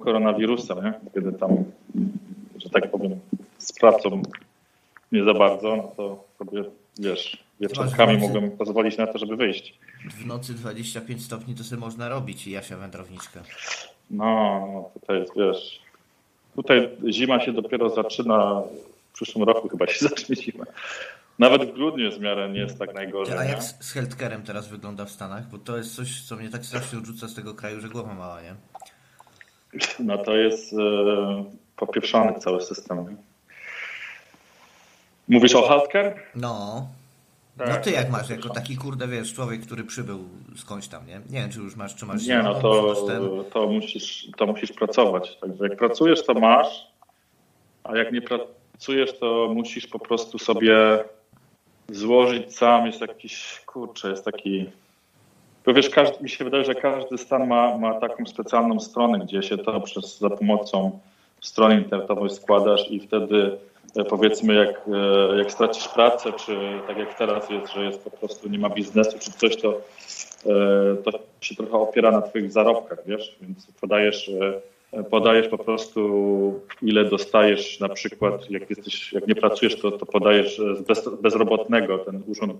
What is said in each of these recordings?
koronawirusem, nie? Kiedy tam, że tak powiem, z pracą nie za bardzo, no to sobie, wiesz, wieczorkami mogłem pozwolić na to, żeby wyjść. W nocy 25 stopni to sobie można robić i Jasia wędrowniczkę. No, tutaj jest, wiesz, tutaj zima się dopiero zaczyna, w przyszłym roku chyba się zacznie zima. Nawet w grudniu jest w miarę nie jest tak najgorzej. A jak z healthcarem teraz wygląda w Stanach? Bo to jest coś, co mnie tak strasznie odrzuca z tego kraju, że głowa mała, nie? No to jest popieprzony cały system. Nie? Mówisz o healthcare? No. Tak, no ty jak masz, jako taki kurde, wiesz, człowiek, który przybył skądś tam, nie? Nie wiem, czy już masz, Nie, no to musisz pracować. Także jak pracujesz, to masz, a jak nie pracujesz, to musisz po prostu sobie złożyć sam. Jest jakiś, jest taki... Bo wiesz, mi się wydaje, że każdy stan ma taką specjalną stronę, gdzie się to za pomocą strony internetowej składasz i wtedy powiedzmy jak stracisz pracę, czy tak jak teraz jest, że jest po prostu nie ma biznesu, czy coś, to się trochę opiera na twoich zarobkach, wiesz, więc podajesz po prostu ile dostajesz, na przykład jak nie pracujesz, to podajesz z bezrobotnego ten urząd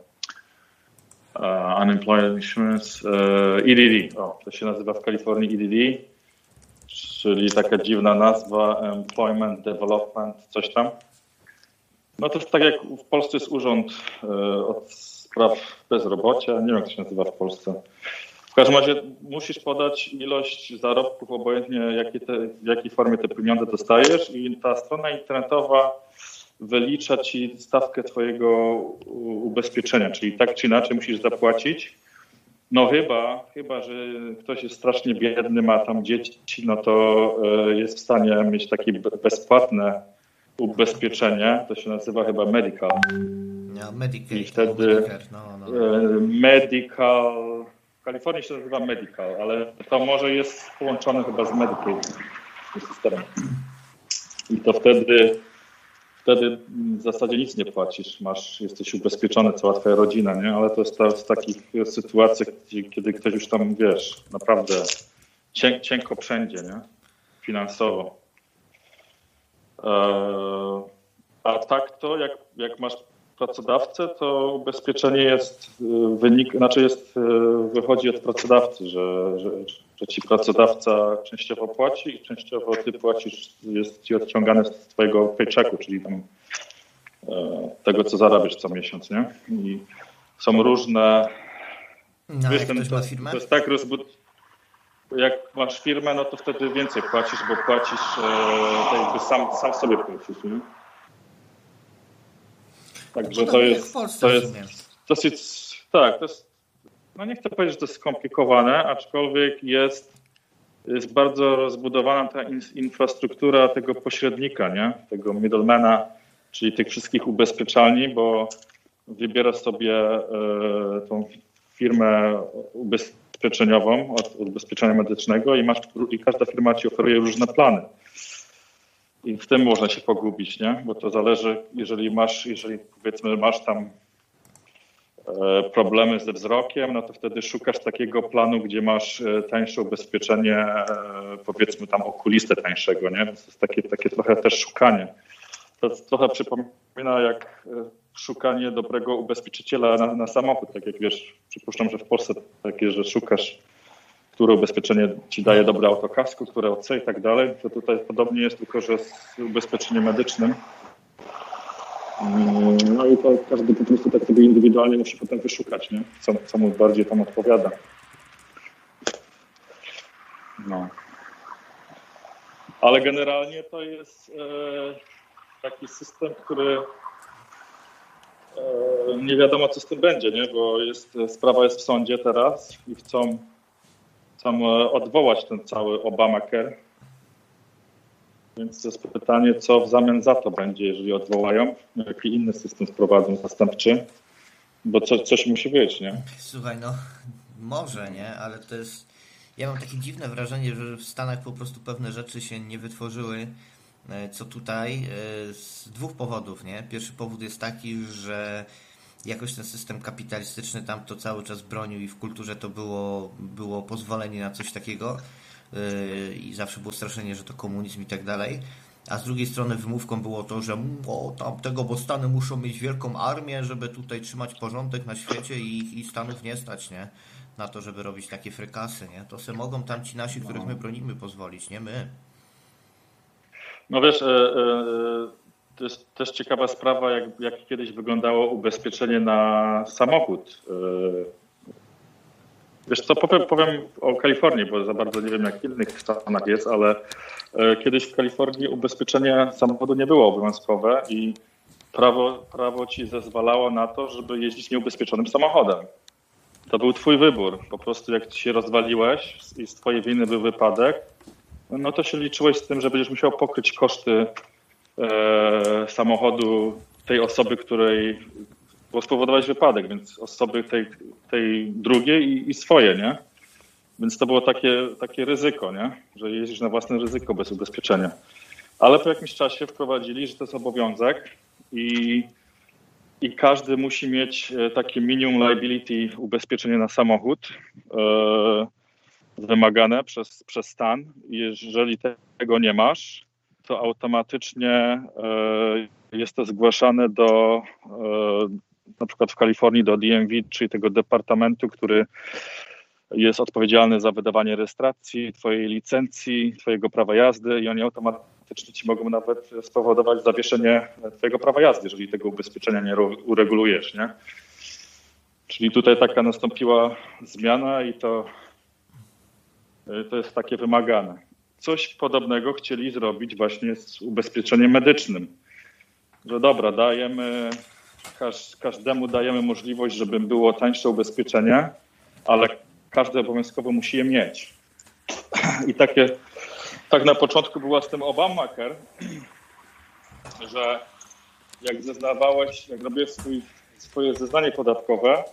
Unemployment Insurance, EDD, to się nazywa w Kalifornii EDD, czyli taka dziwna nazwa, Employment Development, coś tam. No to jest tak jak w Polsce jest urząd od spraw bezrobocia, nie wiem jak to się nazywa w Polsce. W każdym razie musisz podać ilość zarobków, obojętnie w jakiej formie te pieniądze dostajesz i ta strona internetowa wylicza ci stawkę twojego ubezpieczenia, czyli tak czy inaczej musisz zapłacić. No chyba, że ktoś jest strasznie biedny, ma tam dzieci, no to jest w stanie mieć takie bezpłatne ubezpieczenie, to się nazywa chyba medical. No, Medicaid. I wtedy medical, w Kalifornii się nazywa medical, ale to może jest połączone chyba z Medicaid systemem. I to wtedy w zasadzie nic nie płacisz, jesteś ubezpieczony, cała twoja rodzina, nie? Ale to jest w takich sytuacjach, kiedy ktoś już tam, wiesz, naprawdę cienko wszędzie, nie? Finansowo. A tak to, jak masz pracodawcę, to ubezpieczenie wychodzi od pracodawcy, że ci pracodawca częściowo płaci i częściowo ty płacisz, jest ci odciągane z twojego paychecku, czyli tam tego, co zarabiasz co miesiąc, nie? I są różne... No, jak ktoś ma firmę? To jest tak jak masz firmę, no to wtedy więcej płacisz, bo płacisz tak jakby sam sobie płacisz, nie? Także to jest dosyć, tak, to jest, no nie chcę powiedzieć, że to jest skomplikowane, aczkolwiek jest bardzo rozbudowana ta infrastruktura tego pośrednika, nie? Tego middlemana, czyli tych wszystkich ubezpieczalni, bo wybierasz sobie tą firmę ubezpieczeniową od ubezpieczenia medycznego i każda firma ci oferuje różne plany. I w tym można się pogubić, nie? Bo to zależy, jeżeli powiedzmy masz tam problemy ze wzrokiem, no to wtedy szukasz takiego planu, gdzie masz tańsze ubezpieczenie, powiedzmy tam okulistę tańszego, nie? Więc to jest takie trochę też szukanie. To trochę przypomina jak szukanie dobrego ubezpieczyciela na samochód, tak jak wiesz, przypuszczam, że w Polsce takie, że szukasz, które ubezpieczenie ci daje dobre autokasko, które OC i tak dalej, to tutaj podobnie jest, tylko że z ubezpieczeniem medycznym. No i to każdy po prostu tak sobie indywidualnie musi potem wyszukać, nie? Co mu bardziej tam odpowiada. No. Ale generalnie to jest taki system, który nie wiadomo, co z tym będzie, nie? Bo sprawa jest w sądzie teraz i chcą odwołać ten cały Obamacare. Więc to jest pytanie, co w zamian za to będzie, jeżeli odwołają, jaki inny system wprowadzą zastępczy, bo coś musi być, nie? Słuchaj, no może, nie, ale to jest... Ja mam takie dziwne wrażenie, że w Stanach po prostu pewne rzeczy się nie wytworzyły, co tutaj, z dwóch powodów, nie? Pierwszy powód jest taki, że jakoś ten system kapitalistyczny tam to cały czas bronił i w kulturze to było pozwolenie na coś takiego. i zawsze było straszenie, że to komunizm i tak dalej. A z drugiej strony wymówką było to, że tamtego, bo Stany muszą mieć wielką armię, żeby tutaj trzymać porządek na świecie i Stanów nie stać, nie? Na to, żeby robić takie frykasy, nie? To se mogą tamci nasi, których my bronimy, pozwolić, nie my. No wiesz, to jest też ciekawa sprawa, jak kiedyś wyglądało ubezpieczenie na samochód. Wiesz co, powiem o Kalifornii, bo za bardzo nie wiem, jak w innych stanach jest, ale kiedyś w Kalifornii ubezpieczenie samochodu nie było obowiązkowe i prawo ci zezwalało na to, żeby jeździć nieubezpieczonym samochodem. To był twój wybór. Po prostu jak się rozwaliłeś i z twojej winy był wypadek, no to się liczyłeś z tym, że będziesz musiał pokryć koszty samochodu tej osoby, której spowodowałeś wypadek, więc osoby tej drugiej i swoje, nie? Więc to było takie ryzyko, nie? Że jeździsz na własne ryzyko bez ubezpieczenia. Ale po jakimś czasie wprowadzili, że to jest obowiązek i każdy musi mieć takie minimum liability ubezpieczenie na samochód wymagane przez stan. Jeżeli tego nie masz, to automatycznie jest to zgłaszane do na przykład w Kalifornii do DMV, czyli tego departamentu, który jest odpowiedzialny za wydawanie rejestracji, twojej licencji, twojego prawa jazdy i oni automatycznie ci mogą nawet spowodować zawieszenie twojego prawa jazdy, jeżeli tego ubezpieczenia nie uregulujesz, nie? Czyli tutaj taka nastąpiła zmiana i to jest takie wymagane. Coś podobnego chcieli zrobić właśnie z ubezpieczeniem medycznym. Że dobra, każdemu dajemy możliwość, żeby było tańsze ubezpieczenie, ale każdy obowiązkowo musi je mieć. I tak na początku była z tym Obamacare, że jak robiłeś swoje zeznanie podatkowe,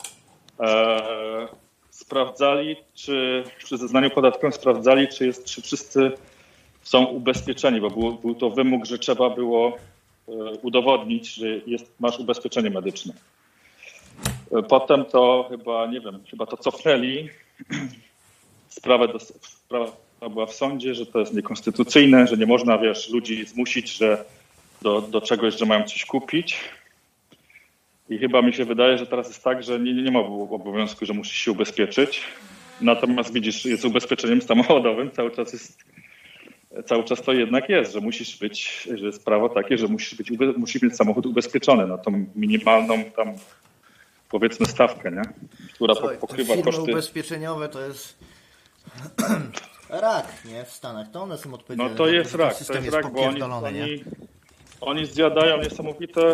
sprawdzali, czy przy zeznaniu podatkowym sprawdzali, czy wszyscy są ubezpieczeni, bo był to wymóg, że trzeba było udowodnić, że masz ubezpieczenie medyczne. Potem to chyba to cofnęli. Sprawa była w sądzie, że to jest niekonstytucyjne, że nie można, ludzi zmusić, że do czegoś, że mają coś kupić. I chyba mi się wydaje, że teraz jest tak, że nie ma obowiązku, że musisz się ubezpieczyć. Natomiast widzisz, jest ubezpieczeniem samochodowym, cały czas to jednak jest, że że jest prawo takie, że musisz mieć samochód ubezpieczony na tą minimalną tam powiedzmy stawkę, nie? Która pokrywa firmy koszty. Ubezpieczeniowe to jest rak, nie? W Stanach to one są odpowiedzialne. No to jest rak, bo oni zjadają niesamowite.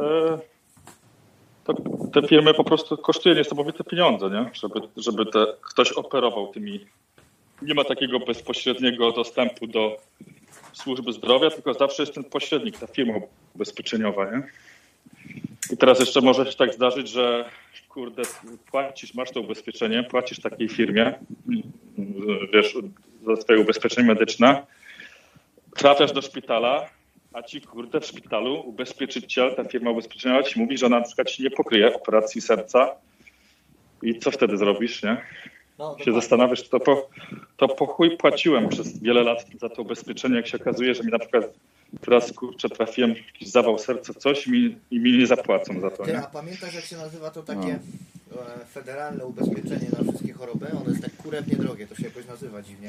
Te firmy po prostu kosztują niesamowite pieniądze, nie? Żeby ktoś operował tymi. Nie ma takiego bezpośredniego dostępu do służby zdrowia, tylko zawsze jest ten pośrednik, ta firma ubezpieczeniowa, nie? I teraz jeszcze może się tak zdarzyć, że masz to ubezpieczenie, płacisz takiej firmie, za swoje ubezpieczenie medyczne, trafiasz do szpitala, a ci w szpitalu ubezpieczyciel, ta firma ubezpieczeniowa ci mówi, że ona na przykład ci nie pokryje operacji serca i co wtedy zrobisz, nie? Się zastanawiasz, to po chuj płaciłem przez wiele lat za to ubezpieczenie, jak się okazuje, że mi na przykład teraz trafiłem jakiś zawał serca, coś i mi nie zapłacą za to. Nie? A pamiętasz, jak się nazywa to takie federalne ubezpieczenie na wszystkie choroby? Ono jest tak kurewnie drogie, to się jakoś nazywa dziwnie.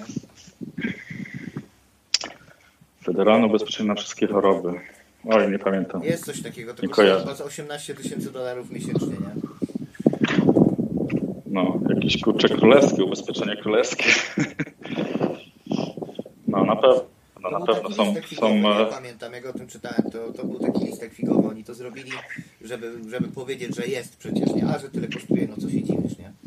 Federalne ubezpieczenie na wszystkie choroby. Oj, nie pamiętam. Jest coś takiego, tylko chyba za $18,000 miesięcznie, nie? No, jakieś królewskie, ubezpieczenie królewskie. No, na pewno są. Ja pamiętam, jak o tym czytałem, to był taki listek figowy. Oni to zrobili, żeby powiedzieć, że jest przecież, nie? A że tyle kosztuje, no co się dziwisz, nie?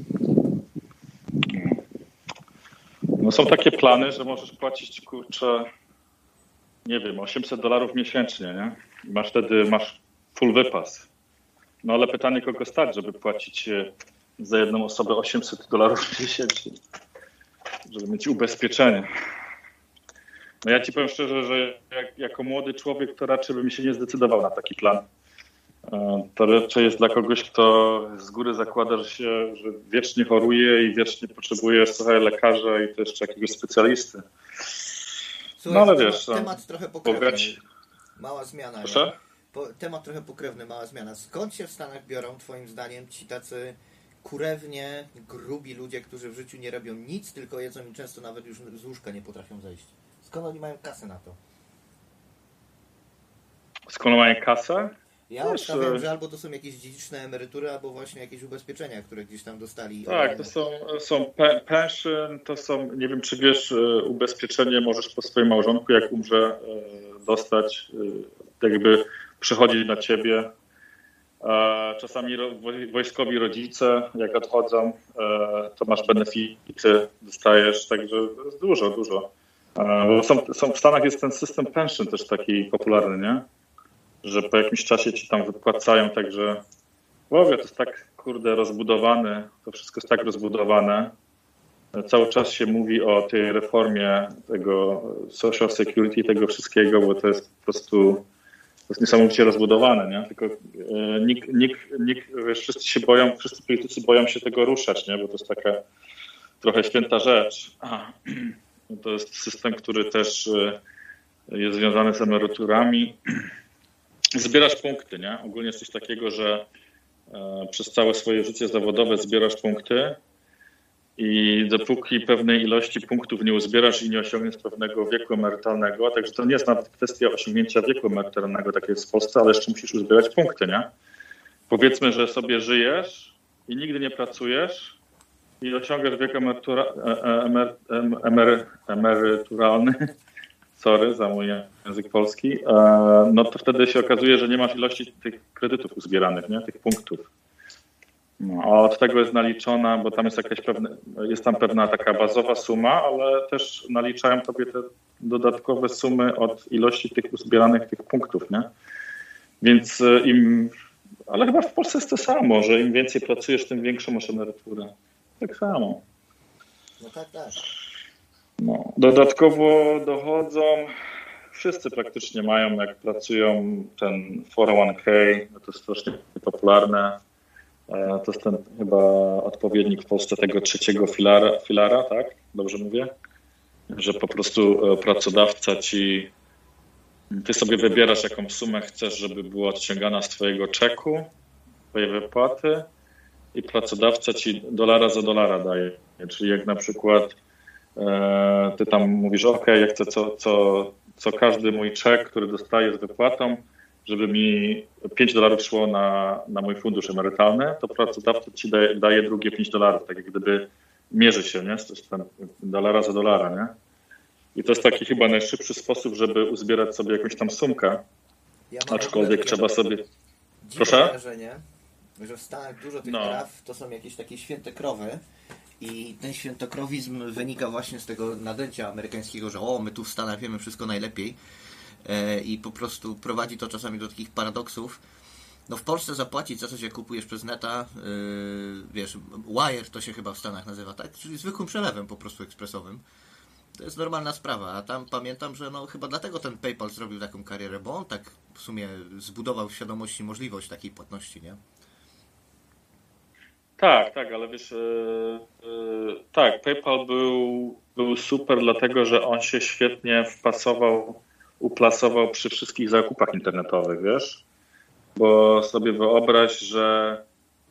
No są takie plany, że możesz płacić, nie wiem, $800 miesięcznie, nie? I wtedy masz full wypas. No ale pytanie, kogo stać, żeby płacić za jedną osobę $800 miesięcznie, żeby mieć ubezpieczenie. No ja ci powiem szczerze, że jako młody człowiek to raczej bym się nie zdecydował na taki plan. To raczej jest dla kogoś, kto z góry zakłada, że wiecznie choruje i wiecznie potrzebuje, słuchaj, lekarza i też jakiegoś specjalisty. Słuchaj, ale wiesz, temat trochę pokrewny. Mała zmiana. Proszę? Temat trochę pokrewny, mała zmiana. Skąd się w Stanach biorą, twoim zdaniem, ci tacy kurewnie, grubi ludzie, którzy w życiu nie robią nic, tylko jedzą i często nawet już z łóżka nie potrafią zejść? Skąd oni mają kasę na to? Skąd mają kasę? Ja obstawiam, że albo to są jakieś dziedziczne emerytury, albo właśnie jakieś ubezpieczenia, które gdzieś tam dostali. Tak, to są pension, to są, nie wiem czy wiesz, ubezpieczenie możesz po swoim małżonku, jak umrze, dostać, jakby przychodzi na ciebie. Czasami wojskowi rodzice, jak odchodzą, to masz benefity, dostajesz, także jest dużo. Bo w Stanach jest ten system pension też taki popularny, nie? Że po jakimś czasie ci tam wypłacają, także w ogóle to jest tak, kurde, rozbudowane, to wszystko jest tak rozbudowane. Cały czas się mówi o tej reformie tego social security, tego wszystkiego, bo to jest po prostu niesamowicie rozbudowane, nie? Tylko wiesz, wszyscy politycy boją się tego ruszać, nie? Bo to jest taka trochę święta rzecz. To jest system, który też jest związany z emeryturami. Zbierasz punkty, nie? Ogólnie jest coś takiego, że przez całe swoje życie zawodowe zbierasz punkty i dopóki pewnej ilości punktów nie uzbierasz i nie osiągniesz pewnego wieku emerytalnego, także to nie jest nawet kwestia osiągnięcia wieku emerytalnego, tak jest w Polsce, ale jeszcze musisz uzbierać punkty, nie? Powiedzmy, że sobie żyjesz i nigdy nie pracujesz i osiągasz wiek emeryturalny, sorry za mój język polski, no to wtedy się okazuje, że nie masz ilości tych kredytów uzbieranych, nie? Tych punktów. No, a od tego jest naliczona, bo tam jest tam pewna taka bazowa suma, ale też naliczają tobie te dodatkowe sumy od ilości tych uzbieranych tych punktów, nie? Więc ale chyba w Polsce jest to samo, że im więcej pracujesz, tym większą masz emeryturę. Tak samo. No tak. No, dodatkowo dochodzą, wszyscy praktycznie mają, jak pracują, ten 401k, no to jest strasznie popularne. To jest ten chyba odpowiednik w Polsce tego trzeciego filara, tak? Dobrze mówię? Że po prostu pracodawca ty sobie wybierasz, jaką sumę chcesz, żeby była odciągana z twojego czeku, twojej wypłaty i pracodawca ci dolara za dolara daje. Czyli jak na przykład ty tam mówisz, ja chcę co każdy mój czek, który dostaję z wypłatą, żeby mi $5 szło na mój fundusz emerytalny, to pracodawca ci daje drugie $5, tak jak gdyby mierzy się, nie? To jest tam dolara za dolara, nie? I to jest taki chyba najszybszy sposób, żeby uzbierać sobie jakąś tam sumkę, aczkolwiek trzeba sobie... Proszę? Wrażenie, że w Stanach dużo tych praw to są jakieś takie święte krowy i ten świętokrowizm wynika właśnie z tego nadęcia amerykańskiego, że my tu w Stanach wiemy wszystko najlepiej. I po prostu prowadzi to czasami do takich paradoksów. No w Polsce zapłacić za coś, jak kupujesz przez neta, wiesz, wire to się chyba w Stanach nazywa, tak? Czyli zwykłym przelewem po prostu ekspresowym. To jest normalna sprawa, a tam pamiętam, że chyba dlatego ten PayPal zrobił taką karierę, bo on tak w sumie zbudował w świadomości możliwość takiej płatności, nie? Tak, ale wiesz, tak, PayPal był super, dlatego że on się świetnie uplasował przy wszystkich zakupach internetowych, wiesz? Bo sobie wyobraź, że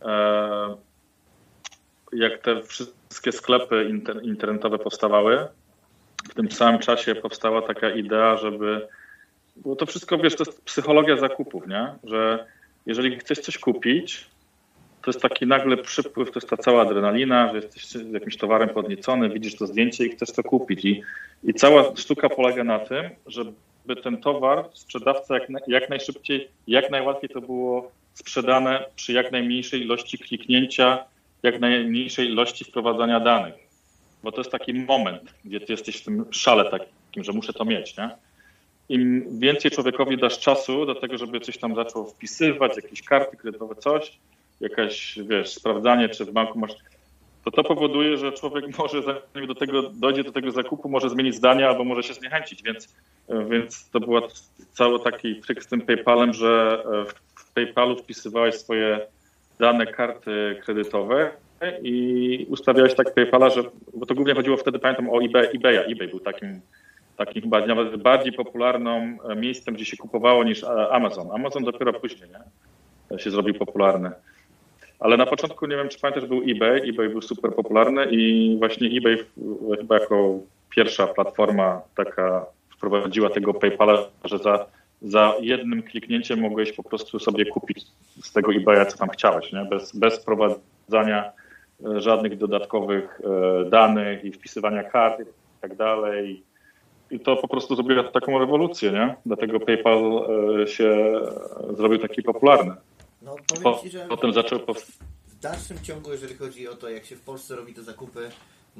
jak te wszystkie sklepy internetowe powstawały, w tym samym czasie powstała taka idea, bo to wszystko, wiesz, to jest psychologia zakupów, nie? Że jeżeli chcesz coś kupić, to jest taki nagle przypływ, to jest ta cała adrenalina, że jesteś z jakimś towarem podniecony, widzisz to zdjęcie i chcesz to kupić. I cała sztuka polega na tym, żeby ten towar sprzedawca jak najszybciej, jak najłatwiej to było sprzedane przy jak najmniejszej ilości kliknięcia, jak najmniejszej ilości wprowadzania danych. Bo to jest taki moment, gdzie ty jesteś w tym szale takim, że muszę to mieć, nie? Im więcej człowiekowi dasz czasu do tego, żeby coś tam zaczął wpisywać, jakieś karty kredytowe, coś, jakaś, wiesz, sprawdzanie, czy w banku masz, to powoduje, że człowiek może, zanim dojdzie do tego zakupu, może zmienić zdanie albo może się zniechęcić, więc to był cały taki tryk z tym PayPalem, że w PayPalu wpisywałeś swoje dane karty kredytowe i ustawiałeś tak PayPala, bo to głównie chodziło wtedy, pamiętam, o eBaya. eBay był takim chyba nawet bardziej popularnym miejscem, gdzie się kupowało niż Amazon. Amazon dopiero później, nie? Się zrobił popularny. Ale na początku, nie wiem, czy pamiętasz, był eBay. eBay był super popularny i właśnie eBay chyba jako pierwsza platforma taka wprowadziła tego PayPala, że za jednym kliknięciem mogłeś po prostu sobie kupić z tego eBaya, co tam chciałeś, nie? Bez wprowadzania żadnych dodatkowych danych i wpisywania kart i tak dalej. I to po prostu zrobiło taką rewolucję, nie? Dlatego PayPal się zrobił taki popularny. No, powiem Ci, że potem zaczął w dalszym ciągu, jeżeli chodzi o to, jak się w Polsce robi te zakupy, no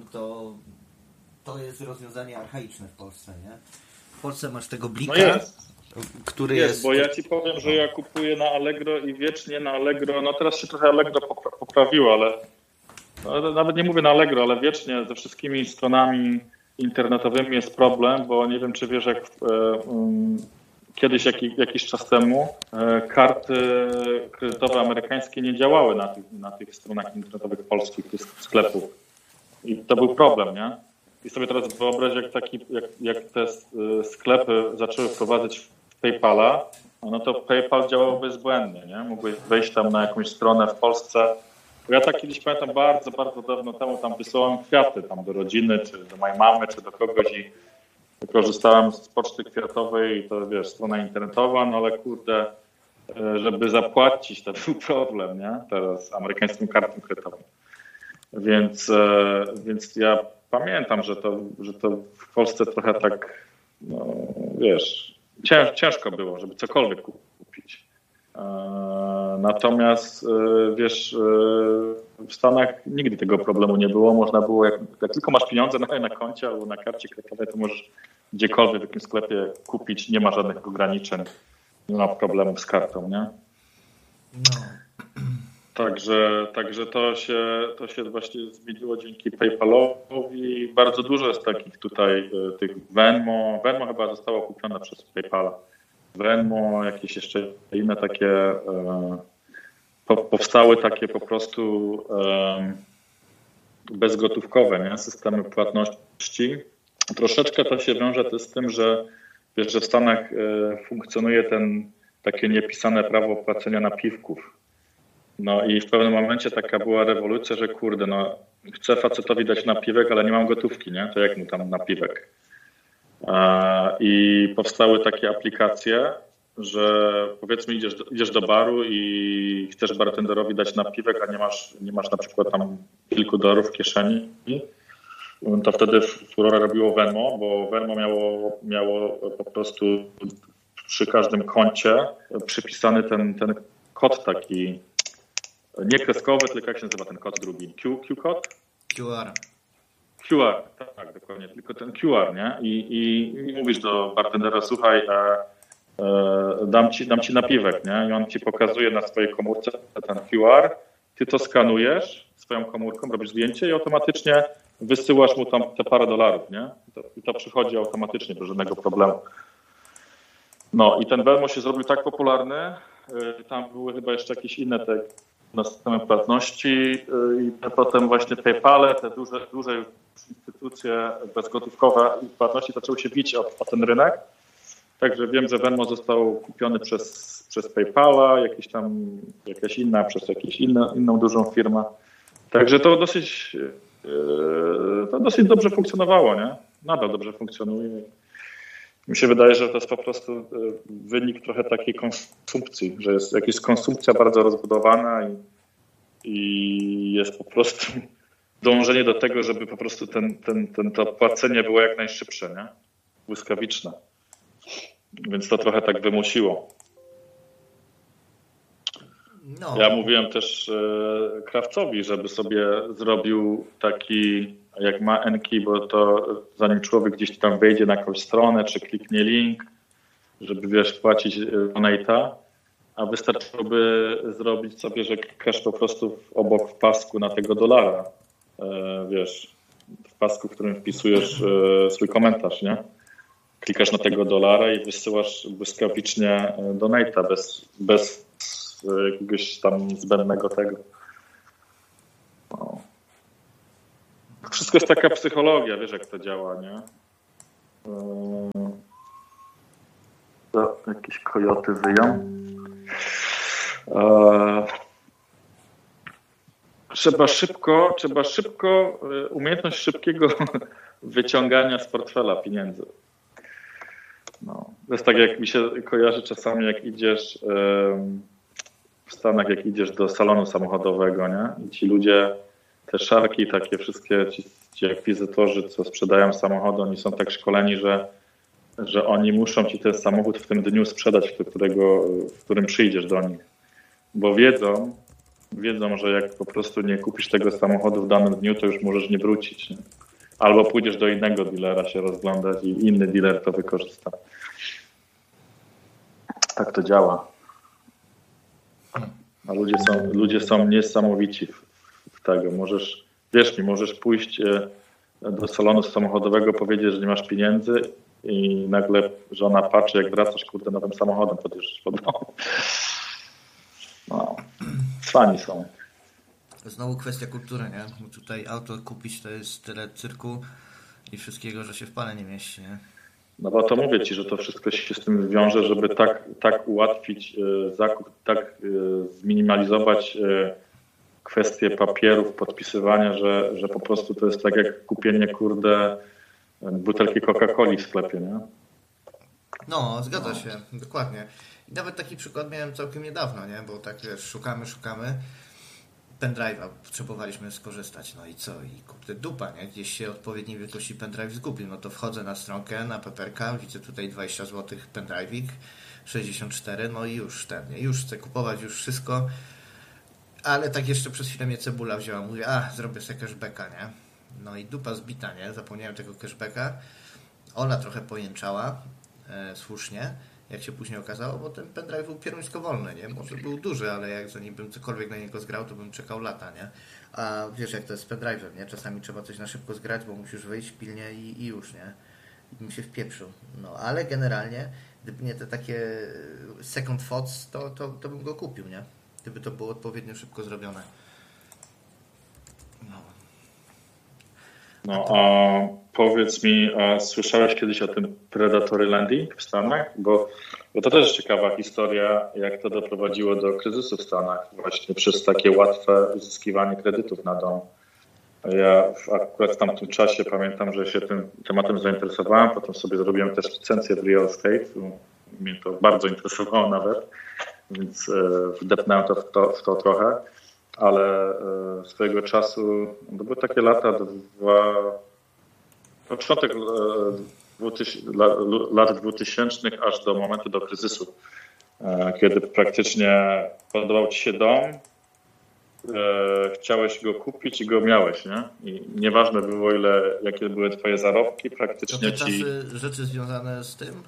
to jest rozwiązanie archaiczne w Polsce, nie? W Polsce masz tego blika, no jest. który jest... Bo ja Ci powiem, że ja kupuję na Allegro i wiecznie na Allegro, no teraz się trochę Allegro poprawiło, ale nawet nie mówię na Allegro, ale wiecznie ze wszystkimi stronami internetowymi jest problem, bo nie wiem, czy wiesz, jak kiedyś, jakiś czas temu, karty kredytowe amerykańskie nie działały na tych stronach internetowych polskich, tych sklepów. I to był problem, nie? I sobie teraz wyobraź, jak te sklepy zaczęły wprowadzać w PayPala, no to PayPal działał bezbłędnie, nie? Mógłbyś wejść tam na jakąś stronę w Polsce. Ja tak kiedyś pamiętam bardzo, bardzo dawno temu tam wysyłałem kwiaty tam do rodziny, czy do mojej mamy, czy do kogoś i korzystałem z poczty kwiatowej i to wiesz, strona internetowa, no ale kurde, żeby zapłacić, to był problem, nie? Teraz amerykańską kartą kredytową. Więc ja pamiętam, że to w Polsce trochę tak, no wiesz, ciężko było, żeby cokolwiek kupić. Natomiast wiesz, w Stanach nigdy tego problemu nie było. Można było, jak tylko masz pieniądze na koncie albo na karcie kredytowej, to możesz gdziekolwiek w jakim sklepie kupić, nie ma żadnych ograniczeń, nie ma problemów z kartą, nie? No. Także to się właśnie zmieniło dzięki PayPalowi. Bardzo dużo jest takich tutaj tych Venmo. Venmo chyba zostało kupione przez PayPala. Venmo, jakieś jeszcze inne takie powstały takie po prostu bezgotówkowe, nie? Systemy płatności. Troszeczkę to się wiąże z tym, że wiesz, że w Stanach funkcjonuje takie niepisane prawo płacenia napiwków. No i w pewnym momencie taka była rewolucja, że kurde, no chcę facetowi dać napiwek, ale nie mam gotówki, nie? To jak mu tam napiwek? I powstały takie aplikacje, że powiedzmy idziesz do baru i chcesz bartenderowi dać napiwek, a nie masz na przykład tam kilku dolarów w kieszeni, to wtedy furorę robiło Venmo, bo Venmo miało po prostu przy każdym koncie przypisany ten kod taki, nie kreskowy, tylko jak się nazywa ten kod drugi? Q-kod? QR, tak, dokładnie, tylko ten QR, nie? I mówisz do bartendera, słuchaj, dam ci napiwek, nie? I on ci pokazuje na swojej komórce ten QR, ty to skanujesz swoją komórką, robisz zdjęcie i automatycznie wysyłasz mu tam te parę dolarów, nie? I to przychodzi automatycznie, bez żadnego problemu. No i ten Venmo się zrobił tak popularny, tam były chyba jeszcze jakieś inne te systemy płatności i potem właśnie PayPale, te duże już instytucje bezgotówkowe płatności zaczęły się bić o ten rynek. Także wiem, że Venmo został kupiony przez PayPala, jakaś inna przez inną dużą firmę. Także to dosyć dobrze funkcjonowało, nie? Nadal dobrze funkcjonuje. Mi się wydaje, że to jest po prostu wynik trochę takiej konsumpcji, że jest jakaś konsumpcja bardzo rozbudowana i jest po prostu dążenie do tego, żeby po prostu to płacenie było jak najszybsze, nie? Błyskawiczne. Więc to trochę tak wymusiło. No. Ja mówiłem też krawcowi, żeby sobie zrobił taki, jak ma Enki, bo to zanim człowiek gdzieś tam wejdzie na jakąś stronę, czy kliknie link, żeby wiesz, płacić donate'a, a wystarczyłoby zrobić sobie, że klikasz po prostu obok w pasku na tego dolara, wiesz, w pasku, w którym wpisujesz swój komentarz, nie? Klikasz na tego dolara i wysyłasz błyskawicznie donate'a bez jakiegoś tam zbędnego tego. No. Wszystko jest taka psychologia, wiesz jak to działa, nie? Jakieś kojoty wyją. Trzeba szybko, umiejętność szybkiego wyciągania z portfela pieniędzy. No. To jest tak, jak mi się kojarzy czasami, jak idziesz w Stanach, jak idziesz do salonu samochodowego, nie? I ci ludzie, te szarki, takie wszystkie ci akwizytorzy, co sprzedają samochody, oni są tak szkoleni, że oni muszą ci ten samochód w tym dniu sprzedać, w którym przyjdziesz do nich. Bo wiedzą, że jak po prostu nie kupisz tego samochodu w danym dniu, to już możesz nie wrócić. Nie? Albo pójdziesz do innego dealera się rozglądać i inny dealer to wykorzysta. Tak to działa. A ludzie są niesamowici w tego. Możesz pójść do salonu samochodowego, powiedzieć, że nie masz pieniędzy i nagle żona patrzy, jak wracasz, kurde, nowym samochodem podjeżdżasz pod dom. No, cwani są. Znowu kwestia kultury, nie? Bo tutaj auto kupić to jest tyle cyrku i wszystkiego, że się w pale nie mieści, nie? No bo to mówię ci, że to wszystko się z tym wiąże, żeby tak ułatwić zakup, tak zminimalizować kwestię papierów, podpisywania, że po prostu to jest tak jak kupienie, kurde, butelki Coca-Coli w sklepie, nie? No, zgadza się, dokładnie. I nawet taki przykład miałem całkiem niedawno, nie? Bo tak wiesz, szukamy. Pendrive'a potrzebowaliśmy skorzystać, no i co? I kurde dupa, nie? Gdzieś się odpowiedniej wielkości pendrive zgubił. No to wchodzę na stronkę, na Paperka, widzę tutaj 20 zł pendrive'ik, 64, no i już chcę kupować już wszystko. Ale tak jeszcze przez chwilę mnie cebula wzięła. Mówię, zrobię sobie cashbacka, nie? No i dupa zbita, nie? Zapomniałem tego cashbacka. Ona trochę pojęczała, słusznie, jak się później okazało, bo ten pendrive był pieruńsko wolny, nie? Może był duży, ale jak zanim bym cokolwiek na niego zgrał, to bym czekał lata, nie? A wiesz, jak to jest z pendrive'em, nie? Czasami trzeba coś na szybko zgrać, bo musisz wyjść pilnie i już, nie? I bym się wpieprzył. No, ale generalnie, gdyby nie te takie second thoughts, to bym go kupił, nie? Gdyby to było odpowiednio szybko zrobione. No, a powiedz mi, słyszałeś kiedyś o tym predatory lending w Stanach? Bo to też ciekawa historia, jak to doprowadziło do kryzysu w Stanach właśnie przez takie łatwe uzyskiwanie kredytów na dom. Ja akurat w tamtym czasie pamiętam, że się tym tematem zainteresowałem, potem sobie zrobiłem też licencję w real estate. Mnie to bardzo interesowało nawet, więc wdepnąłem w to trochę. Ale swojego czasu, to były takie lata, początek lat 2000 aż do momentu do kryzysu, kiedy praktycznie podobał ci się dom, chciałeś go kupić i go miałeś, nie? I nieważne było jakie były twoje zarobki, praktycznie to ci... rzeczy związane z tym,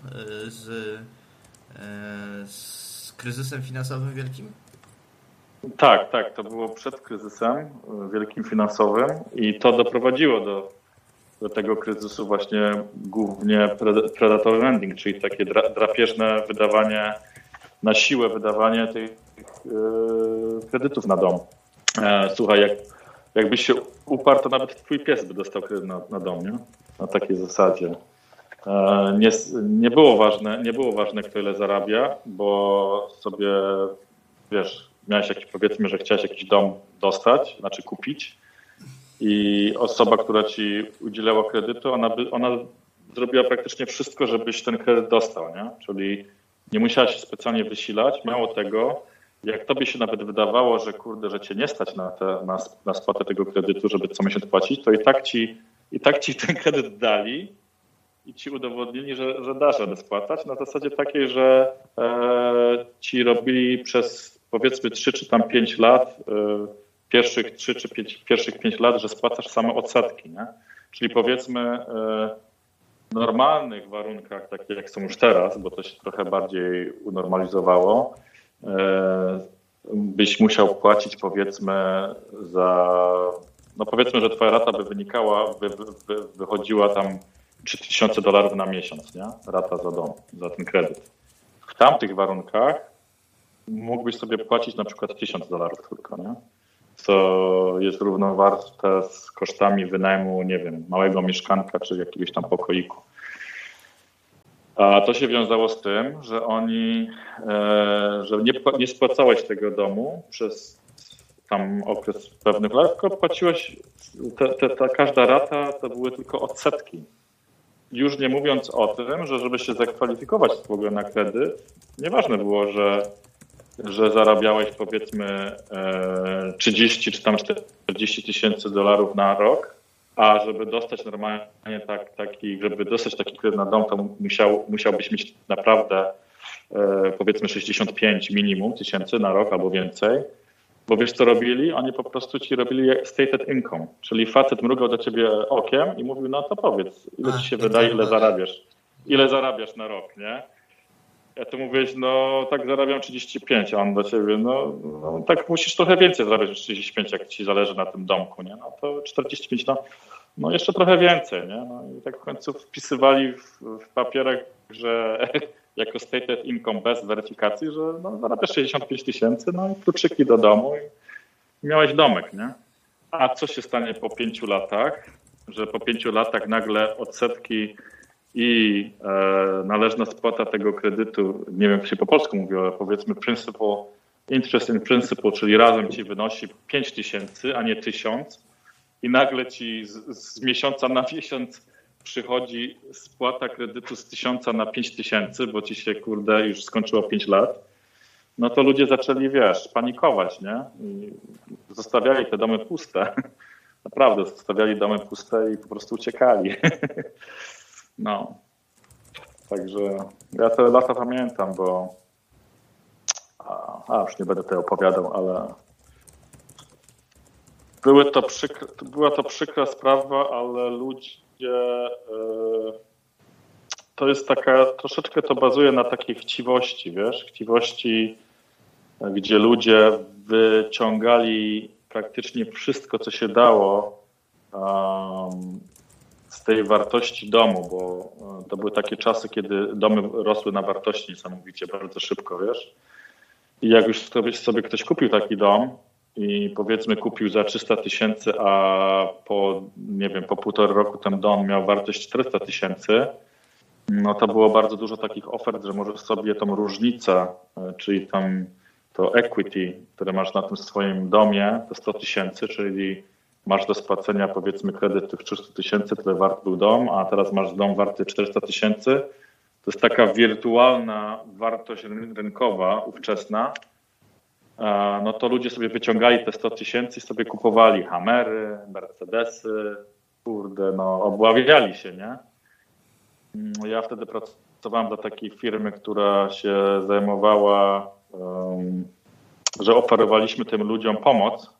z kryzysem finansowym wielkim? Tak, to było przed kryzysem wielkim finansowym i to doprowadziło do tego kryzysu właśnie głównie predatory lending, czyli takie drapieżne wydawanie, na siłę wydawanie tych kredytów na dom. Słuchaj, jakbyś się uparł, to nawet twój pies by dostał kredyt na dom, nie? Na takiej zasadzie. Nie było ważne, kto ile zarabia, bo sobie, wiesz, miałeś powiedzmy, że chciałeś jakiś dom dostać, znaczy kupić i osoba, która ci udzielała kredytu, ona zrobiła praktycznie wszystko, żebyś ten kredyt dostał, nie? Czyli nie musiałaś się specjalnie wysilać. Mało tego, jak tobie się nawet wydawało, że kurde, że cię nie stać na spłatę tego kredytu, żeby co miesiąc płacić, to i tak ci ten kredyt dali i ci udowodnili, że dasz radę spłatać na zasadzie takiej, że ci robili przez powiedzmy 3 czy tam 5 lat, pierwszych 3 czy 5 lat, że spłacasz same odsetki, nie? Czyli powiedzmy w normalnych warunkach, takie jak są już teraz, bo to się trochę bardziej unormalizowało, byś musiał płacić powiedzmy powiedzmy, że twoja rata by wychodziła tam $3000 na miesiąc, nie? Rata za dom, za ten kredyt. W tamtych warunkach mógłbyś sobie płacić na przykład $1000 tylko, nie? Co jest równowarte z kosztami wynajmu, nie wiem, małego mieszkanka czy jakiegoś tam pokoiku. A to się wiązało z tym, że że nie spłacałeś tego domu przez tam okres pewnych lat, tylko płaciłeś, każda rata to były tylko odsetki. Już nie mówiąc o tym, że żeby się zakwalifikować w ogóle na kredyt, nieważne było, że zarabiałeś powiedzmy 30 czy tam $40,000 na rok, a żeby dostać normalnie żeby dostać taki kredyt na dom, to musiałbyś mieć naprawdę powiedzmy 65 minimum tysięcy na rok albo więcej. Bo wiesz co robili? Oni po prostu ci robili stated income, czyli facet mrugał do ciebie okiem i mówił, no to powiedz, ile ci się wydaje, ile zarabiasz na rok, nie? Ja to mówisz, no tak zarabiam 35, a on do ciebie, no tak musisz trochę więcej zarabiać niż 35, jak ci zależy na tym domku, nie? No to 45, no jeszcze trochę więcej, nie? No i tak w końcu wpisywali w papierach, że jako stated income bez weryfikacji, że no, zarabiasz 65,000, no i kluczyki do domu i miałeś domek, nie? A co się stanie po 5 latach? Że po 5 latach nagle odsetki i należna spłata tego kredytu, nie wiem jak się po polsku mówi, ale powiedzmy interest in principal, czyli razem ci wynosi 5,000, a nie 1000 i nagle ci z miesiąca na miesiąc przychodzi spłata kredytu z 1000 na 5000, bo ci się kurde już skończyło 5 lat, no to ludzie zaczęli, panikować, nie? I zostawiali te domy puste. Naprawdę, zostawiali domy puste i po prostu uciekali. No. Także ja te lata pamiętam, bo już nie będę tutaj opowiadał, ale była to przykra sprawa, ale ludzie to jest troszeczkę to bazuje na takiej chciwości, chciwości, gdzie ludzie wyciągali praktycznie wszystko, co się dało z tej wartości domu, bo to były takie czasy, kiedy domy rosły na wartości niesamowicie, bardzo szybko, I jak już sobie ktoś kupił taki dom i powiedzmy kupił za 300,000, a po 1,5 roku ten dom miał wartość 400,000, no to było bardzo dużo takich ofert, że możesz sobie tą różnicę, czyli tam to equity, które masz na tym swoim domie, to 100,000, czyli masz do spłacenia powiedzmy kredyt tych 300,000, tyle wart był dom, a teraz masz dom warty 400,000. To jest taka wirtualna wartość rynkowa, ówczesna. No to ludzie sobie wyciągali te 100,000 i sobie kupowali Hummery, Mercedesy, obławiali się, nie? Ja wtedy pracowałem dla takiej firmy, która się zajmowała, że oferowaliśmy tym ludziom pomoc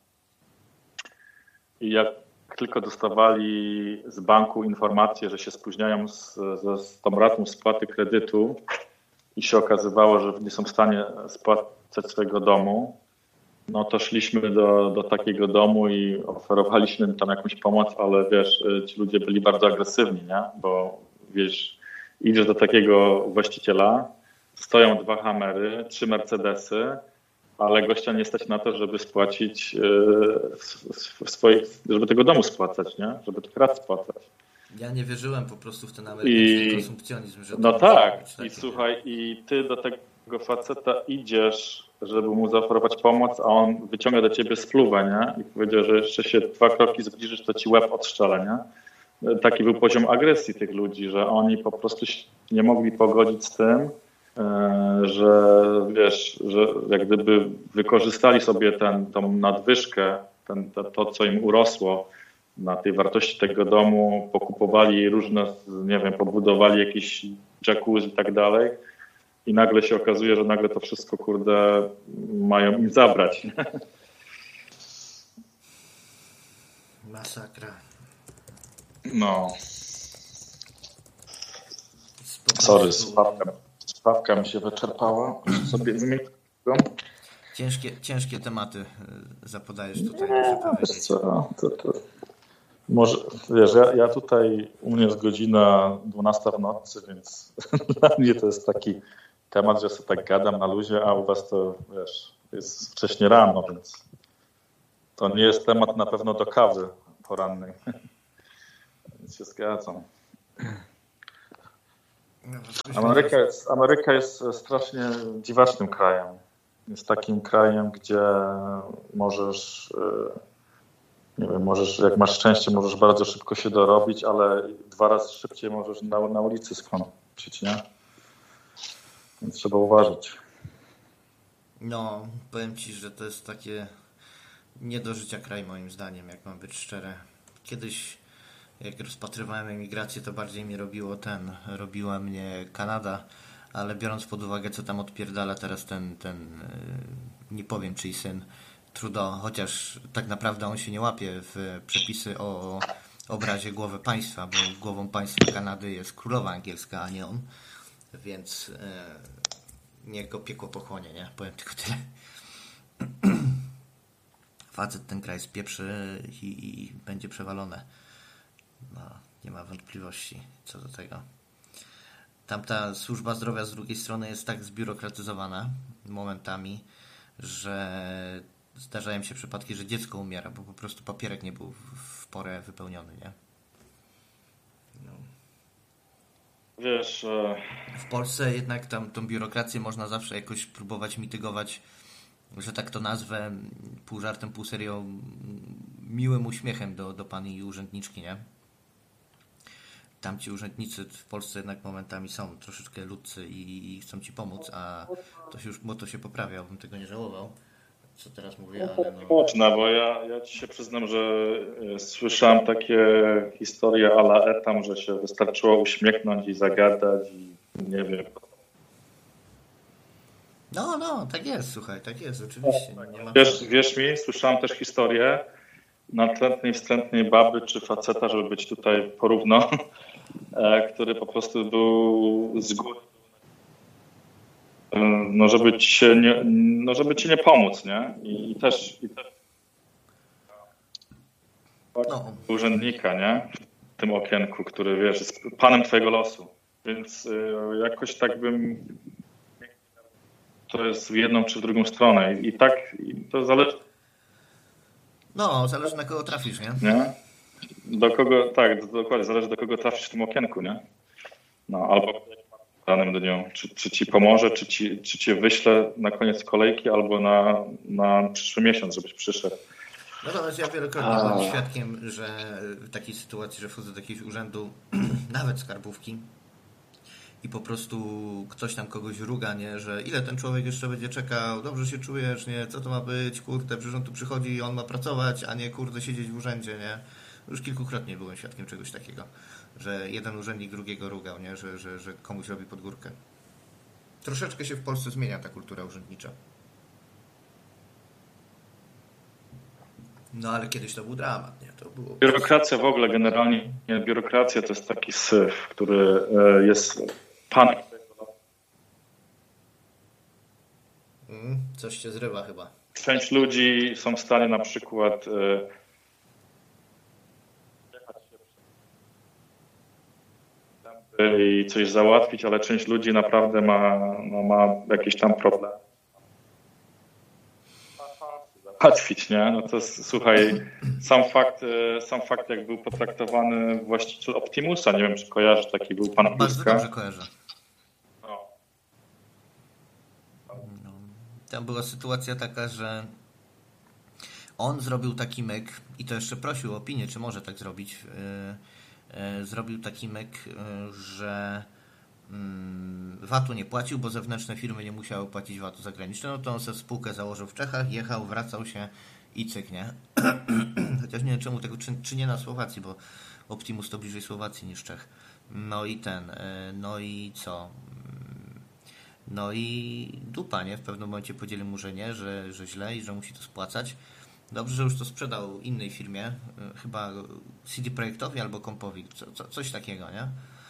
i jak tylko dostawali z banku informację, że się spóźniają z tą ratą spłaty kredytu i się okazywało, że nie są w stanie spłacać swojego domu, no to szliśmy do takiego domu i oferowaliśmy im tam jakąś pomoc, ale ci ludzie byli bardzo agresywni, nie? Bo idziesz do takiego właściciela, stoją 2 Hummery, 3 Mercedesy, ale gościa nie stać na to, żeby spłacić żeby tego domu spłacać, nie? Żeby tych rat spłacać. Ja nie wierzyłem po prostu w ten amerykański konsumpcjonizm. Że no tak, i słuchaj, i ty do tego faceta idziesz, żeby mu zaoferować pomoc, a on wyciąga do ciebie spluwę, nie? I powiedział, że jeszcze się 2 kroki zbliżysz, to ci łeb odstrzela, nie? Taki był poziom agresji tych ludzi, że oni po prostu nie mogli pogodzić z tym, że że jak gdyby wykorzystali sobie tą nadwyżkę, to co im urosło na tej wartości tego domu, pokupowali różne, pobudowali jakieś jacuzzi i tak dalej i nagle się okazuje, że nagle to wszystko, mają im zabrać. Masakra. No. Sorry, sprawka mi się wyczerpała. Sobie Ciężkie tematy zapodajesz tutaj. Może, ja tutaj, u mnie jest godzina 12 w nocy, więc dla mnie to jest taki temat, że sobie tak gadam na luzie, a u was to, wiesz, jest wcześnie rano, więc to nie jest temat na pewno do kawy porannej. Więc się zgadzam. Ameryka jest strasznie dziwacznym krajem. Jest takim krajem, gdzie możesz, nie wiem, jak masz szczęście, możesz bardzo szybko się dorobić, ale 2 razy szybciej możesz na ulicy skończyć, nie? Więc trzeba uważać. No, powiem ci, że to jest takie nie do życia kraj moim zdaniem, jak mam być szczery. Kiedyś, jak rozpatrywałem emigrację, to bardziej mnie robiła mnie Kanada, ale biorąc pod uwagę, co tam odpierdala teraz ten nie powiem czyj syn, Trudeau, chociaż tak naprawdę on się nie łapie w przepisy o obrazie głowy państwa, bo głową państwa Kanady jest królowa angielska, a nie on, więc niech go piekło pochłonie, nie? Powiem tylko tyle. Facet ten kraj spieprzy i będzie przewalone. No, nie ma wątpliwości co do tego. Tamta służba zdrowia z drugiej strony jest tak zbiurokratyzowana momentami, że zdarzają się przypadki, że dziecko umiera, bo po prostu papierek nie był w porę wypełniony, nie? No. Wiesz... W Polsce jednak tam tą biurokrację można zawsze jakoś próbować mitygować, że tak to nazwę, pół żartem, pół serio, miłym uśmiechem do pani urzędniczki, nie? Tamci urzędnicy w Polsce jednak momentami są troszeczkę ludcy i chcą ci pomóc, a to się poprawia, bym tego nie żałował, co teraz mówię, ale no... Można, bo ja ci się przyznam, że słyszałem takie historie a la Etam, że się wystarczyło uśmiechnąć i zagadać i nie wiem. No, tak jest, słuchaj, tak jest, oczywiście. Nie ma... Wierz mi, słyszałem też historię natrętnej, wstrętnej baby czy faceta, żeby być tutaj porówno, który po prostu był z góry, żeby ci nie pomóc, nie? I też urzędnika, nie? W tym okienku, który, wiesz, jest panem twojego losu. Więc jakoś tak bym... To jest w jedną czy w drugą stronę. I to zależy... No, zależy na kogo trafisz, nie? Do kogo, tak, dokładnie, zależy do kogo trafisz w tym okienku, nie? No, albo w danym dniu, czy ci pomoże, czy cię wyśle na koniec kolejki, albo na przyszły miesiąc, żebyś przyszedł. Natomiast ja wielokrotnie byłem świadkiem, że w takiej sytuacji, że wchodzę do jakiegoś urzędu, nawet skarbówki, i po prostu ktoś tam kogoś ruga, nie, że ile ten człowiek jeszcze będzie czekał, dobrze się czujesz, nie, co to ma być, kurde, przecież on tu przychodzi i on ma pracować, a nie, kurde, siedzieć w urzędzie, nie. Już kilkukrotnie byłem świadkiem czegoś takiego, że jeden urzędnik drugiego rugał, nie, że komuś robi pod górkę. Troszeczkę się w Polsce zmienia ta kultura urzędnicza. No ale kiedyś to był dramat, nie? To było... Biurokracja w ogóle generalnie, biurokracja to jest taki syf, który jest panem. Coś się zrywa chyba. Część ludzi są w stanie na przykład i coś załatwić, ale część ludzi naprawdę ma jakiś tam problem. Załatwić, nie? No to jest, słuchaj, sam fakt jak był potraktowany właściciel Optimusa, nie wiem czy kojarzysz, taki był pan Bardzo Pluska. dobrze kojarzę. No. Tam była sytuacja taka, że on zrobił taki myk i to jeszcze prosił o opinię, czy może tak zrobić. Zrobił taki myk, że VAT-u nie płacił, bo zewnętrzne firmy nie musiały płacić VAT-u zagranicznego, no to on sobie spółkę założył w Czechach, jechał, wracał się i cyk, nie? Chociaż nie wiem czemu tego czynię na Słowacji, bo Optimus to bliżej Słowacji niż Czech. No i co? No i dupa, nie? W pewnym momencie powiedzieli mu, że nie, że źle i że musi to spłacać. Dobrze, że już to sprzedał innej firmie, chyba CD Projektowi albo Kompowi, coś takiego, nie?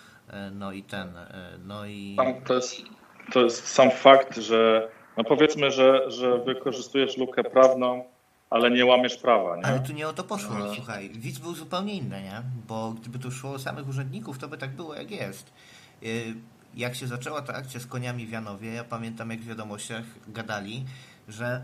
To jest sam fakt, że no powiedzmy, że wykorzystujesz lukę prawną, ale nie łamiesz prawa, nie? Ale tu nie o to poszło, słuchaj. Widz był zupełnie inny, nie? Bo gdyby to szło o samych urzędników, to by tak było jak jest. jak się zaczęła ta akcja z koniami w Janowie, ja pamiętam jak w wiadomościach gadali, że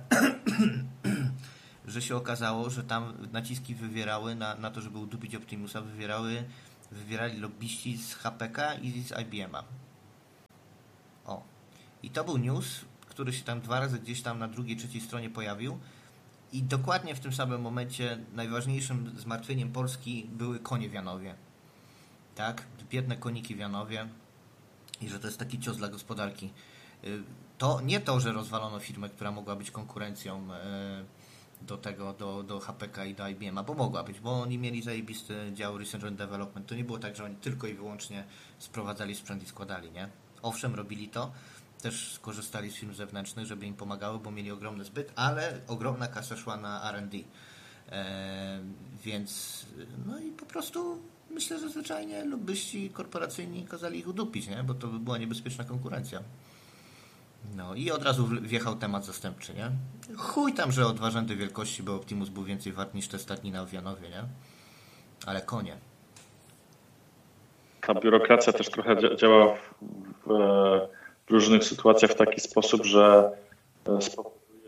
że się okazało, że tam naciski wywierały na to, żeby udupić Optimusa, wywierali lobbyści z HPK i z IBM-a. O. I to był news, który się tam 2 razy gdzieś tam na drugiej, trzeciej stronie pojawił i dokładnie w tym samym momencie najważniejszym zmartwieniem Polski były konie w Janowie. Tak? Biedne koniki w Janowie i że to jest taki cios dla gospodarki. To nie to, że rozwalono firmę, która mogła być konkurencją do tego, do HPK i do IBM-a, bo mogła być, bo oni mieli zajebisty dział Research and Development. To nie było tak, że oni tylko i wyłącznie sprowadzali sprzęt i składali, nie? Owszem, robili to, też skorzystali z firm zewnętrznych, żeby im pomagały, bo mieli ogromny zbyt, ale ogromna kasa szła na R&D. Więc no i po prostu myślę, że zwyczajnie lobbyści korporacyjni kazali ich udupić, nie? Bo to by była niebezpieczna konkurencja. No i od razu wjechał temat zastępczy, nie? Chuj tam, że o 2 rzędy wielkości, bo Optimus był więcej wart niż te stadnina w Janowie, nie? Ale konie. Ta biurokracja też trochę działa w różnych sytuacjach w taki sposób, że spowoduje,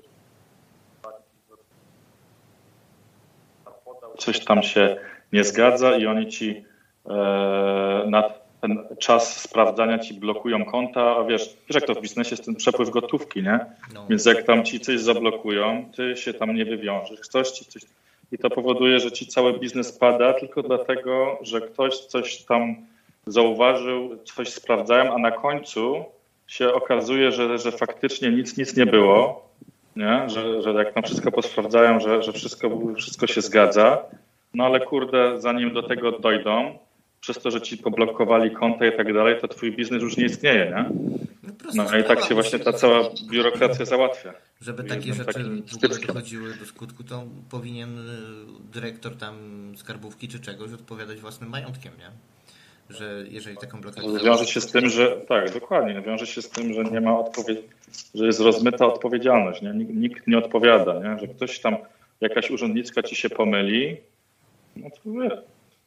że coś tam się nie zgadza i oni ci na ten czas sprawdzania ci blokują konta, a wiesz jak to w biznesie jest ten przepływ gotówki, nie? No. Więc jak tam ci coś zablokują, ty się tam nie wywiążesz, ktoś ci coś... I to powoduje, że ci cały biznes pada tylko dlatego, że ktoś coś tam zauważył, coś sprawdzają, a na końcu się okazuje, że faktycznie nic nie było, nie? Że jak tam wszystko posprawdzają, że wszystko się zgadza, no ale kurde, zanim do tego dojdą, przez to, że ci poblokowali konta i tak dalej, to twój biznes już nie istnieje, nie? No i tak się właśnie ta cała biurokracja załatwia. Żeby takie rzeczy w ogóle dochodziły do skutku, to powinien dyrektor tam skarbówki czy czegoś odpowiadać własnym majątkiem, nie? Że jeżeli taką blokadę... Wiąże się z tym, że tak, dokładnie, wiąże się z tym, że nie ma że jest rozmyta odpowiedzialność, nie? Nikt nie odpowiada, nie? Że ktoś tam, jakaś urzędniczka ci się pomyli, no to wiesz,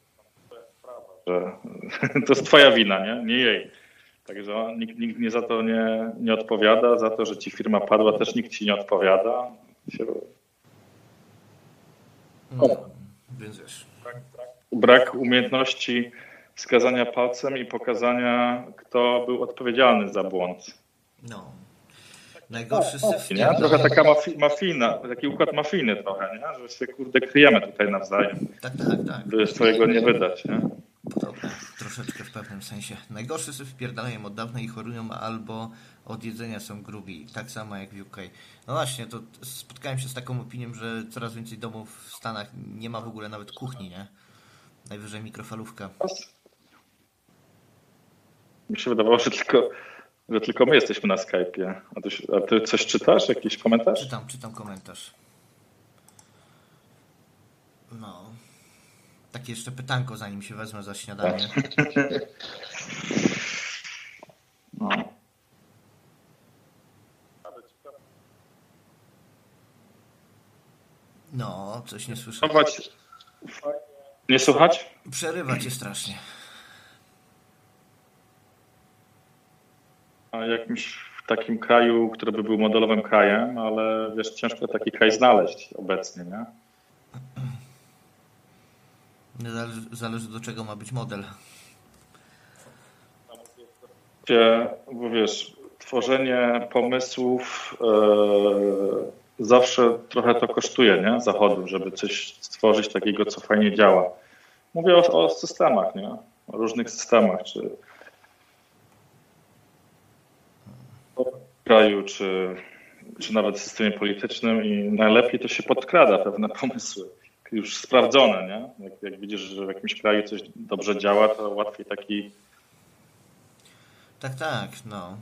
że to jest twoja wina, nie jej. Także nikt nie za to nie odpowiada, za to, że ci firma padła, też nikt ci nie odpowiada. Więc wiesz. Brak umiejętności wskazania palcem i pokazania, kto był odpowiedzialny za błąd. No. Najgorszy syf. Nie? Trochę taka mafijna, taki układ mafijny trochę, nie? Że się kurde kryjemy tutaj nawzajem. Tak. By swojego nie wydać, nie? Podobne, troszeczkę w pewnym sensie. Najgorszy syf wpierdalają od dawna i chorują albo od jedzenia są grubi. Tak samo jak w UK. No właśnie, to spotkałem się z taką opinią, że coraz więcej domów w Stanach nie ma w ogóle nawet kuchni, nie? Najwyżej mikrofalówka. Mi się wydawało, że tylko my jesteśmy na Skype'ie. A ty coś czytasz? Jakiś komentarz? Czytam komentarz. No. Takie jeszcze pytanko, zanim się wezmę za śniadanie. No. No, coś nie słyszę. Nie słuchać? Przerywa cię strasznie. A jakimś w takim kraju, który by był modelowym krajem, ale wiesz, ciężko taki kraj znaleźć obecnie, nie? Zależy do czego ma być model. Bo wiesz, tworzenie pomysłów zawsze trochę to kosztuje, nie? Zachodu, żeby coś stworzyć takiego, co fajnie działa. Mówię o systemach, nie? O różnych systemach, czy w kraju, czy nawet w systemie politycznym i najlepiej to się podkrada pewne pomysły. Już sprawdzone, nie? Jak widzisz, że w jakimś kraju coś dobrze działa, to łatwiej taki... Tak, no.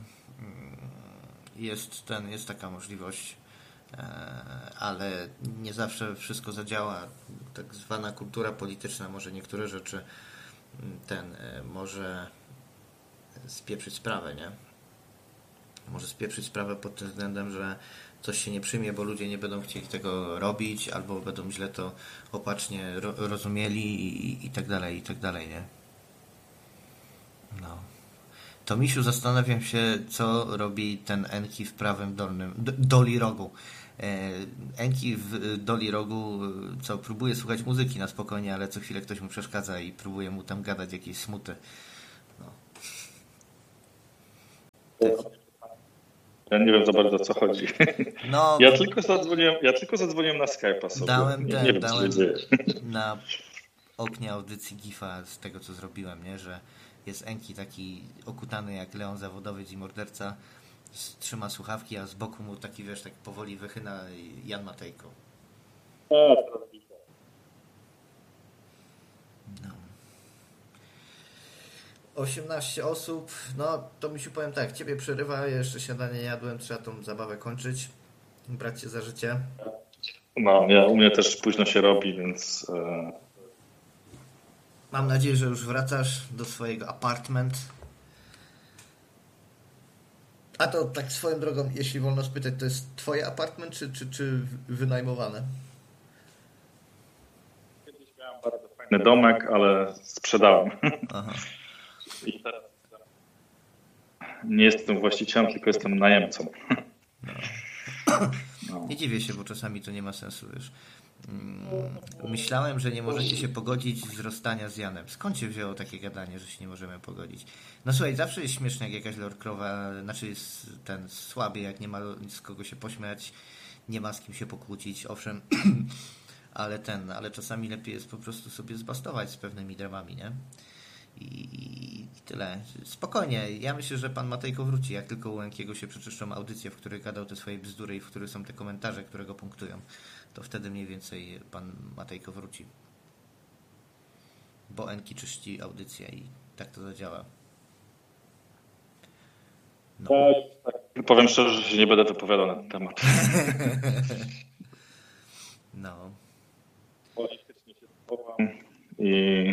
Jest taka możliwość, ale nie zawsze wszystko zadziała. Tak zwana kultura polityczna może niektóre rzeczy może spieprzyć sprawę, nie? Może spieprzyć sprawę pod tym względem, że coś się nie przyjmie, bo ludzie nie będą chcieli tego robić, albo będą źle to opacznie rozumieli i tak dalej, nie? No. To misiu, zastanawiam się, co robi ten Enki w prawym dolnym, doli rogu. Enki w doli rogu, co próbuje słuchać muzyki na spokojnie, ale co chwilę ktoś mu przeszkadza i próbuje mu tam gadać jakieś smuty. No. Ja nie wiem za bardzo, o co chodzi. No, Ja tylko zadzwoniłem na Skype'a sobie. Nie wiem, co się dzieje. na oknie audycji GIF-a z tego, co zrobiłem, nie? Że jest Enki taki okutany jak leon zawodowiec i morderca, trzyma słuchawki, a z boku mu taki, wiesz, tak powoli wychyla Jan Matejko. No. 18 osób, no to mi się powiem tak, ciebie przerywa, ja jeszcze śniadanie nie jadłem, trzeba tą zabawę kończyć, brać się za życie. No, u mnie też późno się robi, więc... Mam nadzieję, że już wracasz do swojego apartment. A to tak swoją drogą, jeśli wolno spytać, to jest twoje apartment, czy wynajmowane? Kiedyś miałem bardzo fajny domek, ale sprzedałem. Aha. I teraz nie jestem właścicielem, tylko jestem najemcą. No. Nie dziwię się, bo czasami to nie ma sensu, wiesz. Myślałem, że nie możecie się pogodzić z rozstania z Janem. Skąd się wzięło takie gadanie, że się nie możemy pogodzić? No słuchaj, zawsze jest śmieszne, jak jakaś lordkrowa, znaczy jest ten słaby, jak nie ma z kogo się pośmiać, nie ma z kim się pokłócić, owszem, ale czasami lepiej jest po prostu sobie zbastować z pewnymi dramami, nie? I tyle. Spokojnie. Ja myślę, że pan Matejko wróci. Jak tylko u Enkiego się przeczyszczą audycje, w których gadał te swoje bzdury i w których są te komentarze, które go punktują, to wtedy mniej więcej pan Matejko wróci. Bo Enki czyści audycję i tak to zadziała. No. Powiem szczerze, że się nie będę wypowiadał na ten temat. No. Politycznie się schowam i...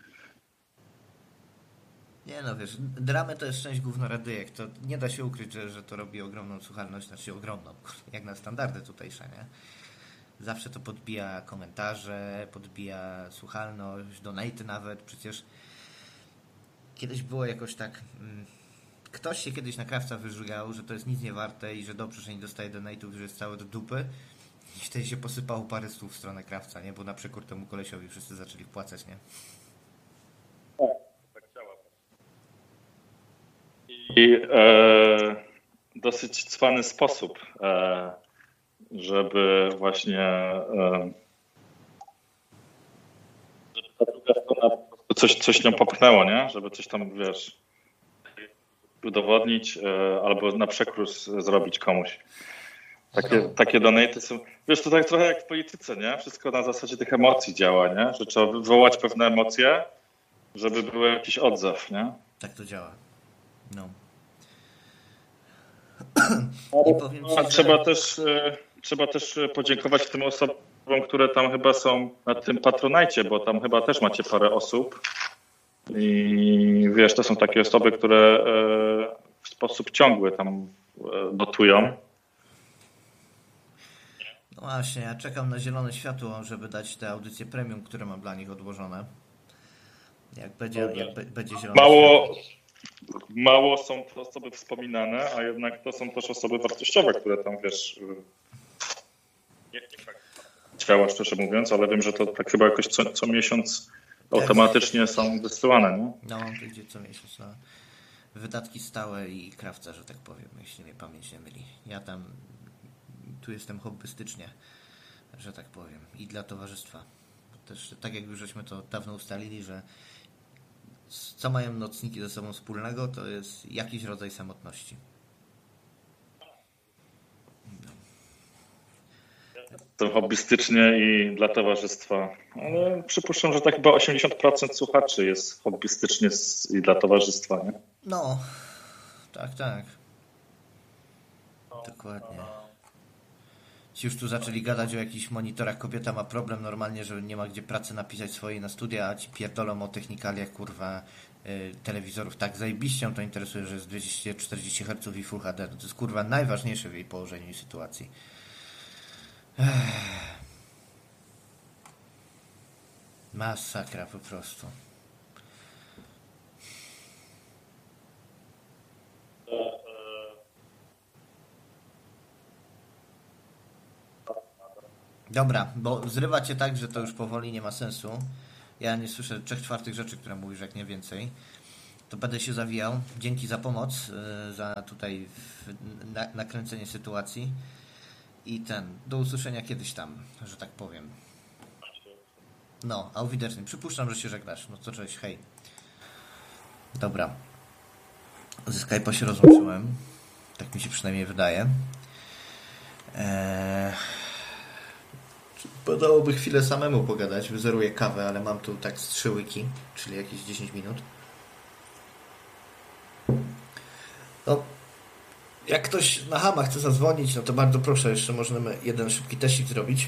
Nie no, wiesz, dramy to jest część gównoradyjek. To nie da się ukryć, że to robi ogromną słuchalność, znaczy ogromną, jak na standardy tutejsze, nie? Zawsze to podbija komentarze, podbija słuchalność, donaty nawet. Przecież kiedyś było jakoś tak... Ktoś się kiedyś na Krawca wyżygał, że to jest nic nie warte i że dobrze, że nie dostaje donatów, że jest całe do dupy. I wtedy się posypało parę słów w stronę Krawca, nie? Bo na przekór temu kolesiowi wszyscy zaczęli wpłacać, nie? I dosyć cwany sposób, żeby właśnie żeby ta druga strona coś nią popchnęło, nie? Żeby coś tam, wiesz, udowodnić albo na przekrój zrobić komuś. Takie donaty są, wiesz, to tak trochę jak w polityce, nie? Wszystko na zasadzie tych emocji działa, nie? Że trzeba wywołać pewne emocje, żeby był jakiś odzew, nie? Tak to działa. No. I powiem ci, trzeba też podziękować tym osobom, które tam chyba są na tym Patronajcie, bo tam chyba też macie parę osób. I wiesz, to są takie osoby, które w sposób ciągły tam dotują. No właśnie, ja czekam na zielone światło, żeby dać te audycje premium, które mam dla nich odłożone. Jak będzie zielone światło. Mało są to osoby wspominane, a jednak to są też osoby wartościowe, które tam, wiesz, nie tak działa, szczerze mówiąc, ale wiem, że to tak chyba jakoś co miesiąc automatycznie są wysyłane, nie? No, to idzie co miesiąc na wydatki stałe i Krawca, że tak powiem, jeśli mnie pamięć nie myli. Ja tu jestem hobbystycznie, że tak powiem, i dla towarzystwa. Też tak jak już żeśmy to dawno ustalili, że co mają nocniki ze sobą wspólnego, to jest jakiś rodzaj samotności. To hobbystycznie i dla towarzystwa. Ale przypuszczam, że tak chyba 80% słuchaczy jest hobbystycznie i dla towarzystwa, nie? No, tak. Dokładnie. Ci już tu zaczęli gadać o jakichś monitorach. Kobieta ma problem normalnie, że nie ma gdzie pracy napisać swojej na studia, a ci pierdolą o technikaliach, kurwa, telewizorów. Tak, zajebiście to interesuje, że jest 240 Hz i Full HD. To jest, kurwa, najważniejsze w jej położeniu i sytuacji. Masakra po prostu. Dobra, bo zrywa cię tak, że to już powoli nie ma sensu. Ja nie słyszę 3/4 rzeczy, które mówisz, jak nie więcej. To będę się zawijał. Dzięki za pomoc, za tutaj nakręcenie sytuacji. I do usłyszenia kiedyś tam, że tak powiem. No, auf Wiedersehen. Przypuszczam, że się żegnasz. No to cześć, hej. Dobra. Ze Skype'a się rozłączyłem. Tak mi się przynajmniej wydaje. Podałoby chwilę samemu pogadać. Wyzeruję kawę, ale mam tu tak z 3 łyki, czyli jakieś 10 minut. No, jak ktoś na Hama chce zadzwonić, no to bardzo proszę, jeszcze możemy jeden szybki teścik zrobić,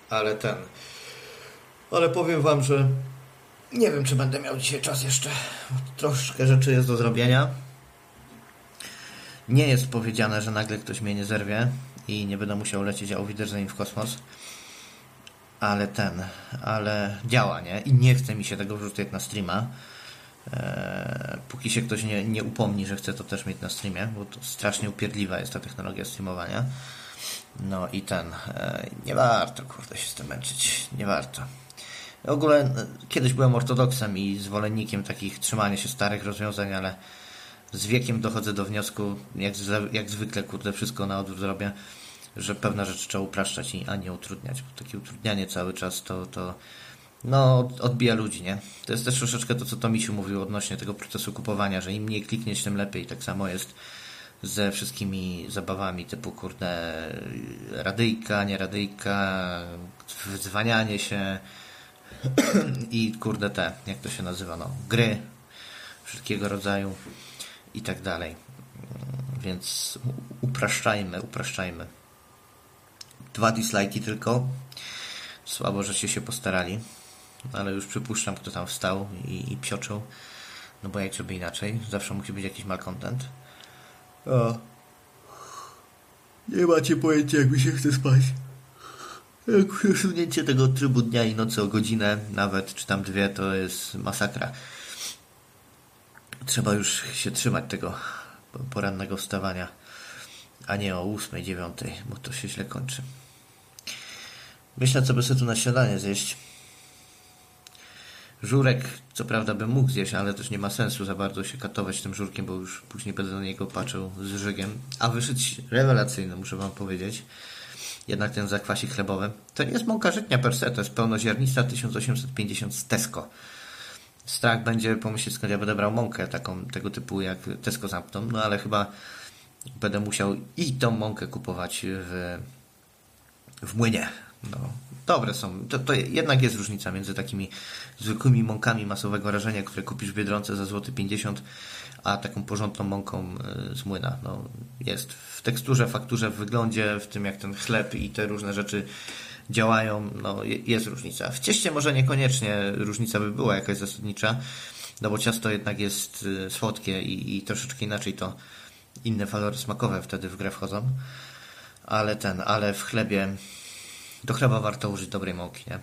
ale powiem wam, że nie wiem, czy będę miał dzisiaj czas jeszcze. Troszkę rzeczy jest do zrobienia. Nie jest powiedziane, że nagle ktoś mnie nie zerwie i nie będę musiał lecieć auf Wiedersehen w kosmos. Ale działa, nie? I nie chce mi się tego wrzucać na streama. Póki się ktoś nie upomni, że chce to też mieć na streamie, bo to strasznie upierdliwa jest ta technologia streamowania. No i nie warto, kurde, się z tym męczyć. Nie warto. W ogóle kiedyś byłem ortodoksem i zwolennikiem takich trzymania się starych rozwiązań, ale z wiekiem dochodzę do wniosku, jak zwykle, kurde, wszystko na odwrót robię, że pewne rzeczy trzeba upraszczać, a nie utrudniać, bo takie utrudnianie cały czas to odbija ludzi, nie? To jest też troszeczkę to, co Tomisiu mówił odnośnie tego procesu kupowania, że im mniej klikniesz, tym lepiej. Tak samo jest ze wszystkimi zabawami typu, kurde, radyjka, nie radyjka, wyzwanianie się i kurde jak to się nazywa, gry wszelkiego rodzaju i tak dalej. Więc upraszczajmy. 2 dislike'i tylko. Słabo, żeście się postarali. Ale już przypuszczam, kto tam wstał i psioczył. No bo jak żeby inaczej. Zawsze musi być jakiś malcontent. Nie macie pojęcia, jak mi się chce spać. Przesunięcie tego trybu dnia i nocy o godzinę, nawet, czy tam 2, to jest masakra. Trzeba już się trzymać tego porannego wstawania, a nie o 8, 9, bo to się źle kończy. Myślę, co by sobie tu na śniadanie zjeść. Żurek, co prawda bym mógł zjeść, ale też nie ma sensu za bardzo się katować tym żurkiem, bo już później będę na niego patrzył z żygiem. A wyszyć rewelacyjny, muszę wam powiedzieć. Jednak ten zakwasik chlebowy. To nie jest mąka żytnia per se, to jest pełnoziarnista 1850 z Tesco. Strach będzie pomyśleć, skąd ja będę brał mąkę taką, tego typu jak Tesco zamkną, no ale chyba będę musiał i tą mąkę kupować w młynie. No, dobre są. To jednak jest różnica między takimi zwykłymi mąkami masowego rażenia, które kupisz w Biedronce za złoty 50, a taką porządną mąką z młyna. No, jest w teksturze, fakturze, w wyglądzie, w tym jak ten chleb i te różne rzeczy działają, no jest różnica. W cieście może niekoniecznie różnica by była jakaś zasadnicza, no bo ciasto jednak jest słodkie i troszeczkę inaczej to inne walory smakowe wtedy w grę wchodzą, ale w chlebie do chleba warto użyć dobrej mąki, nie?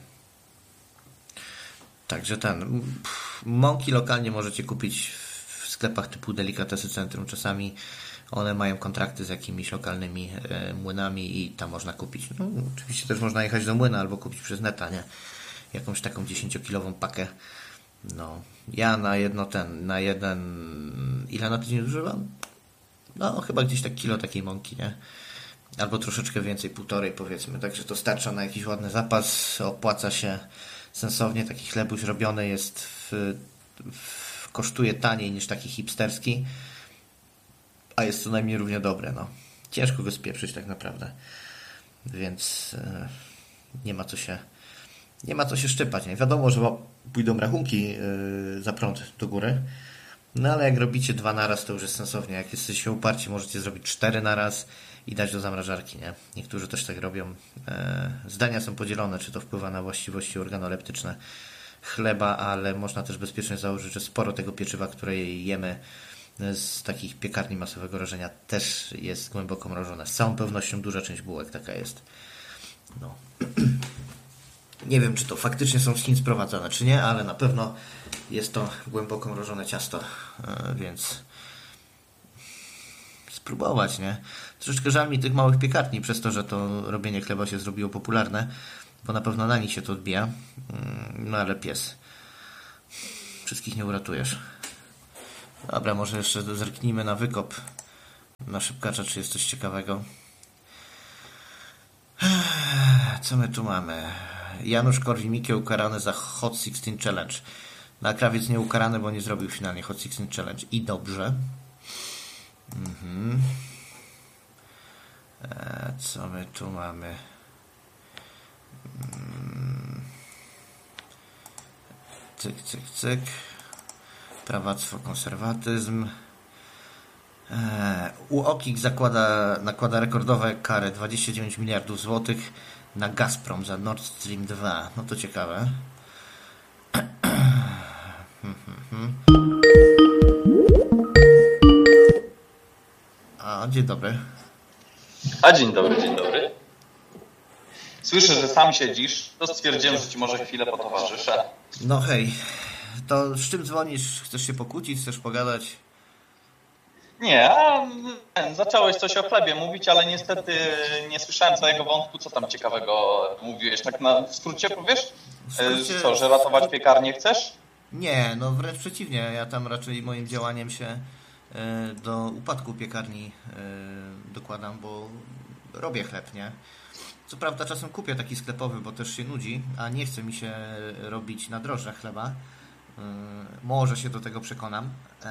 Także mąki lokalnie możecie kupić w sklepach typu Delikatesy Centrum. Czasami one mają kontrakty z jakimiś lokalnymi młynami i tam można kupić. No, oczywiście też można jechać do młyna albo kupić przez neta, nie? Jakąś taką 10-kilową pakę. No, ja na jeden ile na tydzień używam? No, chyba gdzieś tak kilo takiej mąki, nie? Albo troszeczkę więcej, 1,5 powiedzmy. Także to starcza na jakiś ładny zapas. Opłaca się sensownie. Taki chlebuś robiony jest kosztuje taniej niż taki hipsterski, a jest co najmniej równie dobre. No. Ciężko go spieprzyć tak naprawdę. Więc nie ma co się szczypać. Nie? Wiadomo, że pójdą rachunki za prąd do góry. No ale jak robicie 2 naraz, to już jest sensownie. Jak jesteście uparci, możecie zrobić 4 naraz i dać do zamrażarki, nie? Niektórzy też tak robią. Zdania są podzielone, czy to wpływa na właściwości organoleptyczne chleba, ale można też bezpiecznie założyć, że sporo tego pieczywa, które jemy z takich piekarni masowego rażenia, też jest głęboko mrożone. Z całą pewnością duża część bułek taka jest. No. Nie wiem, czy to faktycznie są z Chin sprowadzane, czy nie, ale na pewno jest to głęboko mrożone ciasto, więc spróbować, nie? Troszeczkę żal mi tych małych piekarni, przez to, że to robienie chleba się zrobiło popularne, bo na pewno na nich się to odbija. No ale pies. Wszystkich nie uratujesz. Dobra, może jeszcze zerknijmy na wykop. Na szybkacza, czy jest coś ciekawego. Co my tu mamy? Janusz Korwin-Mikke ukarany za Hot 16 Challenge. Na krawiec nie ukarany, bo nie zrobił finalnie Hot 16 Challenge. I dobrze. Co my tu mamy? Cyk, cyk, cyk. Prawactwo, konserwatyzm. UOKiK nakłada rekordowe kary 29 miliardów złotych na Gazprom za Nord Stream 2. No to ciekawe. Dzień dobry. Dzień dobry, dzień dobry. Słyszę, że sam siedzisz, to stwierdziłem, że ci może chwilę potowarzyszę. No hej, to z czym dzwonisz? Chcesz się pokłócić? Chcesz pogadać? Nie, zacząłeś coś o chlebie mówić, ale niestety nie słyszałem całego wątku, co tam ciekawego mówiłeś. Tak w skrócie powiesz? Co, że ratować piekarnię chcesz? Nie, no wręcz przeciwnie. Ja tam raczej moim działaniem się do upadku piekarni dokładam, bo robię chleb, nie? Co prawda czasem kupię taki sklepowy, bo też się nudzi, a nie chce mi się robić na drożdżach chleba. Może się do tego przekonam.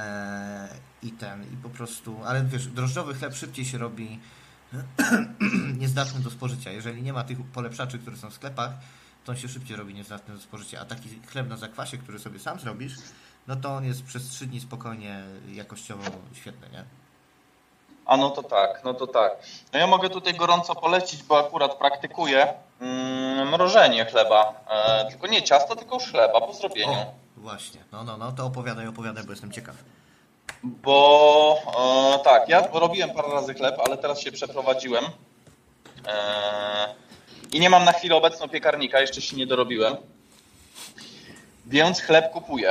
I po prostu, ale wiesz, drożdżowy chleb szybciej się robi niezdatny do spożycia. Jeżeli nie ma tych polepszaczy, które są w sklepach, to on się szybciej robi niezdatny do spożycia. A taki chleb na zakwasie, który sobie sam zrobisz, no to on jest przez 3 dni spokojnie jakościowo świetny, nie? No to tak, no to tak. No ja mogę tutaj gorąco polecić, bo akurat praktykuję mrożenie chleba. Tylko nie ciasta, tylko już chleba po zrobieniu. O, właśnie. No, to opowiadaj, bo jestem ciekaw. Bo tak, ja robiłem parę razy chleb, ale teraz się przeprowadziłem i nie mam na chwilę obecną piekarnika, jeszcze się nie dorobiłem, więc chleb kupuję.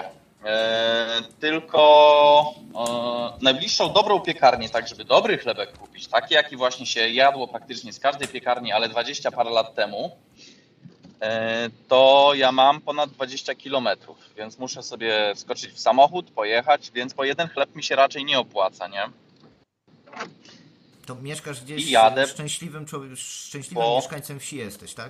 Tylko najbliższą dobrą piekarnię, tak żeby dobry chlebek kupić, taki jaki właśnie się jadło praktycznie z każdej piekarni, ale 20 parę lat temu, to ja mam ponad 20 kilometrów, więc muszę sobie wskoczyć w samochód, pojechać, więc po jeden chleb mi się raczej nie opłaca, nie? To mieszkasz gdzieś I jadę, szczęśliwym mieszkańcem wsi jesteś, tak?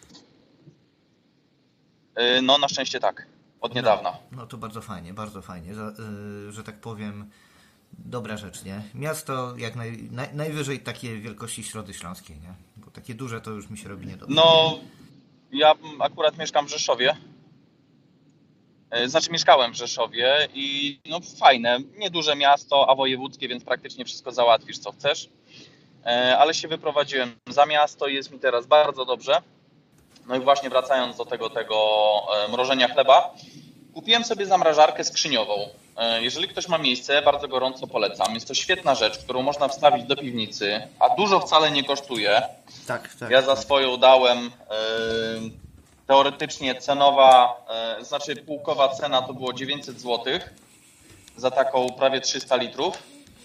No na szczęście tak, od niedawna. No to bardzo fajnie, że tak powiem, dobra rzecz, nie? Miasto jak najwyżej takiej wielkości Środy Śląskiej, nie? Bo takie duże to już mi się robi niedobrze. No, ja akurat mieszkam w Rzeszowie. Znaczy mieszkałem w Rzeszowie i no fajne, nieduże miasto, a wojewódzkie, więc praktycznie wszystko załatwisz, co chcesz. Ale się wyprowadziłem za miasto i jest mi teraz bardzo dobrze. No i właśnie wracając do tego mrożenia chleba, kupiłem sobie zamrażarkę skrzyniową. Jeżeli ktoś ma miejsce, bardzo gorąco polecam. Jest to świetna rzecz, którą można wstawić do piwnicy, a dużo wcale nie kosztuje. Tak. Ja za swoją dałem teoretycznie cenowa, znaczy półkowa cena to było 900 zł za taką prawie 300 litrów.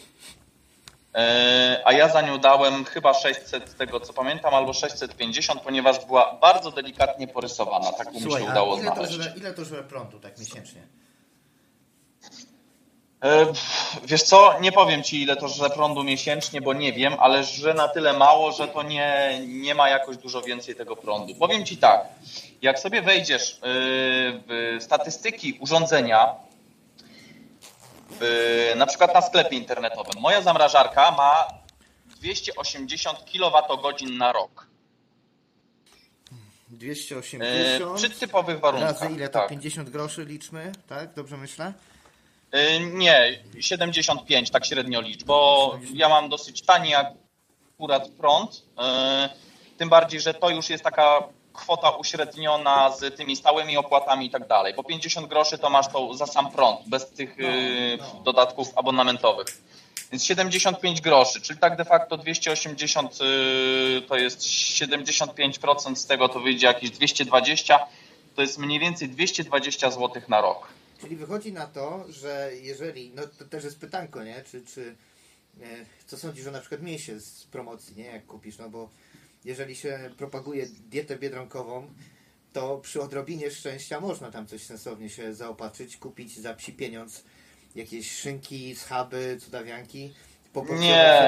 A ja za nią dałem chyba 600 z tego co pamiętam, albo 650, ponieważ była bardzo delikatnie porysowana. Tak mi się udało znaleźć. Ile to żre prądu tak miesięcznie? Wiesz co, nie powiem ci ile to żre prądu miesięcznie, bo nie wiem, ale żre na tyle mało, że to nie ma jakoś dużo więcej tego prądu. Powiem ci tak, jak sobie wejdziesz w statystyki urządzenia, na przykład na sklepie internetowym, moja zamrażarka ma 280 kWh na rok. 280 przy typowych warunkach. Razy ile to? Tak. 50 groszy liczmy, tak? Dobrze myślę? Nie, 75 tak średnio licz, bo ja mam dosyć tani akurat prąd, tym bardziej, że to już jest taka kwota uśredniona z tymi stałymi opłatami i tak dalej. Po 50 groszy to masz to za sam prąd, bez tych dodatków abonamentowych. Więc 75 groszy, czyli tak de facto 280 to jest 75% z tego to wyjdzie jakieś 220, to jest mniej więcej 220 zł na rok. Czyli wychodzi na to, że jeżeli, no to też jest pytanko, nie? Czy co sądzisz o na przykład mięsie z promocji, nie? Jak kupisz, no bo jeżeli się propaguje dietę biedronkową, to przy odrobinie szczęścia można tam coś sensownie się zaopatrzyć, kupić za psi pieniądz jakieś szynki, schaby, cudawianki. Nie,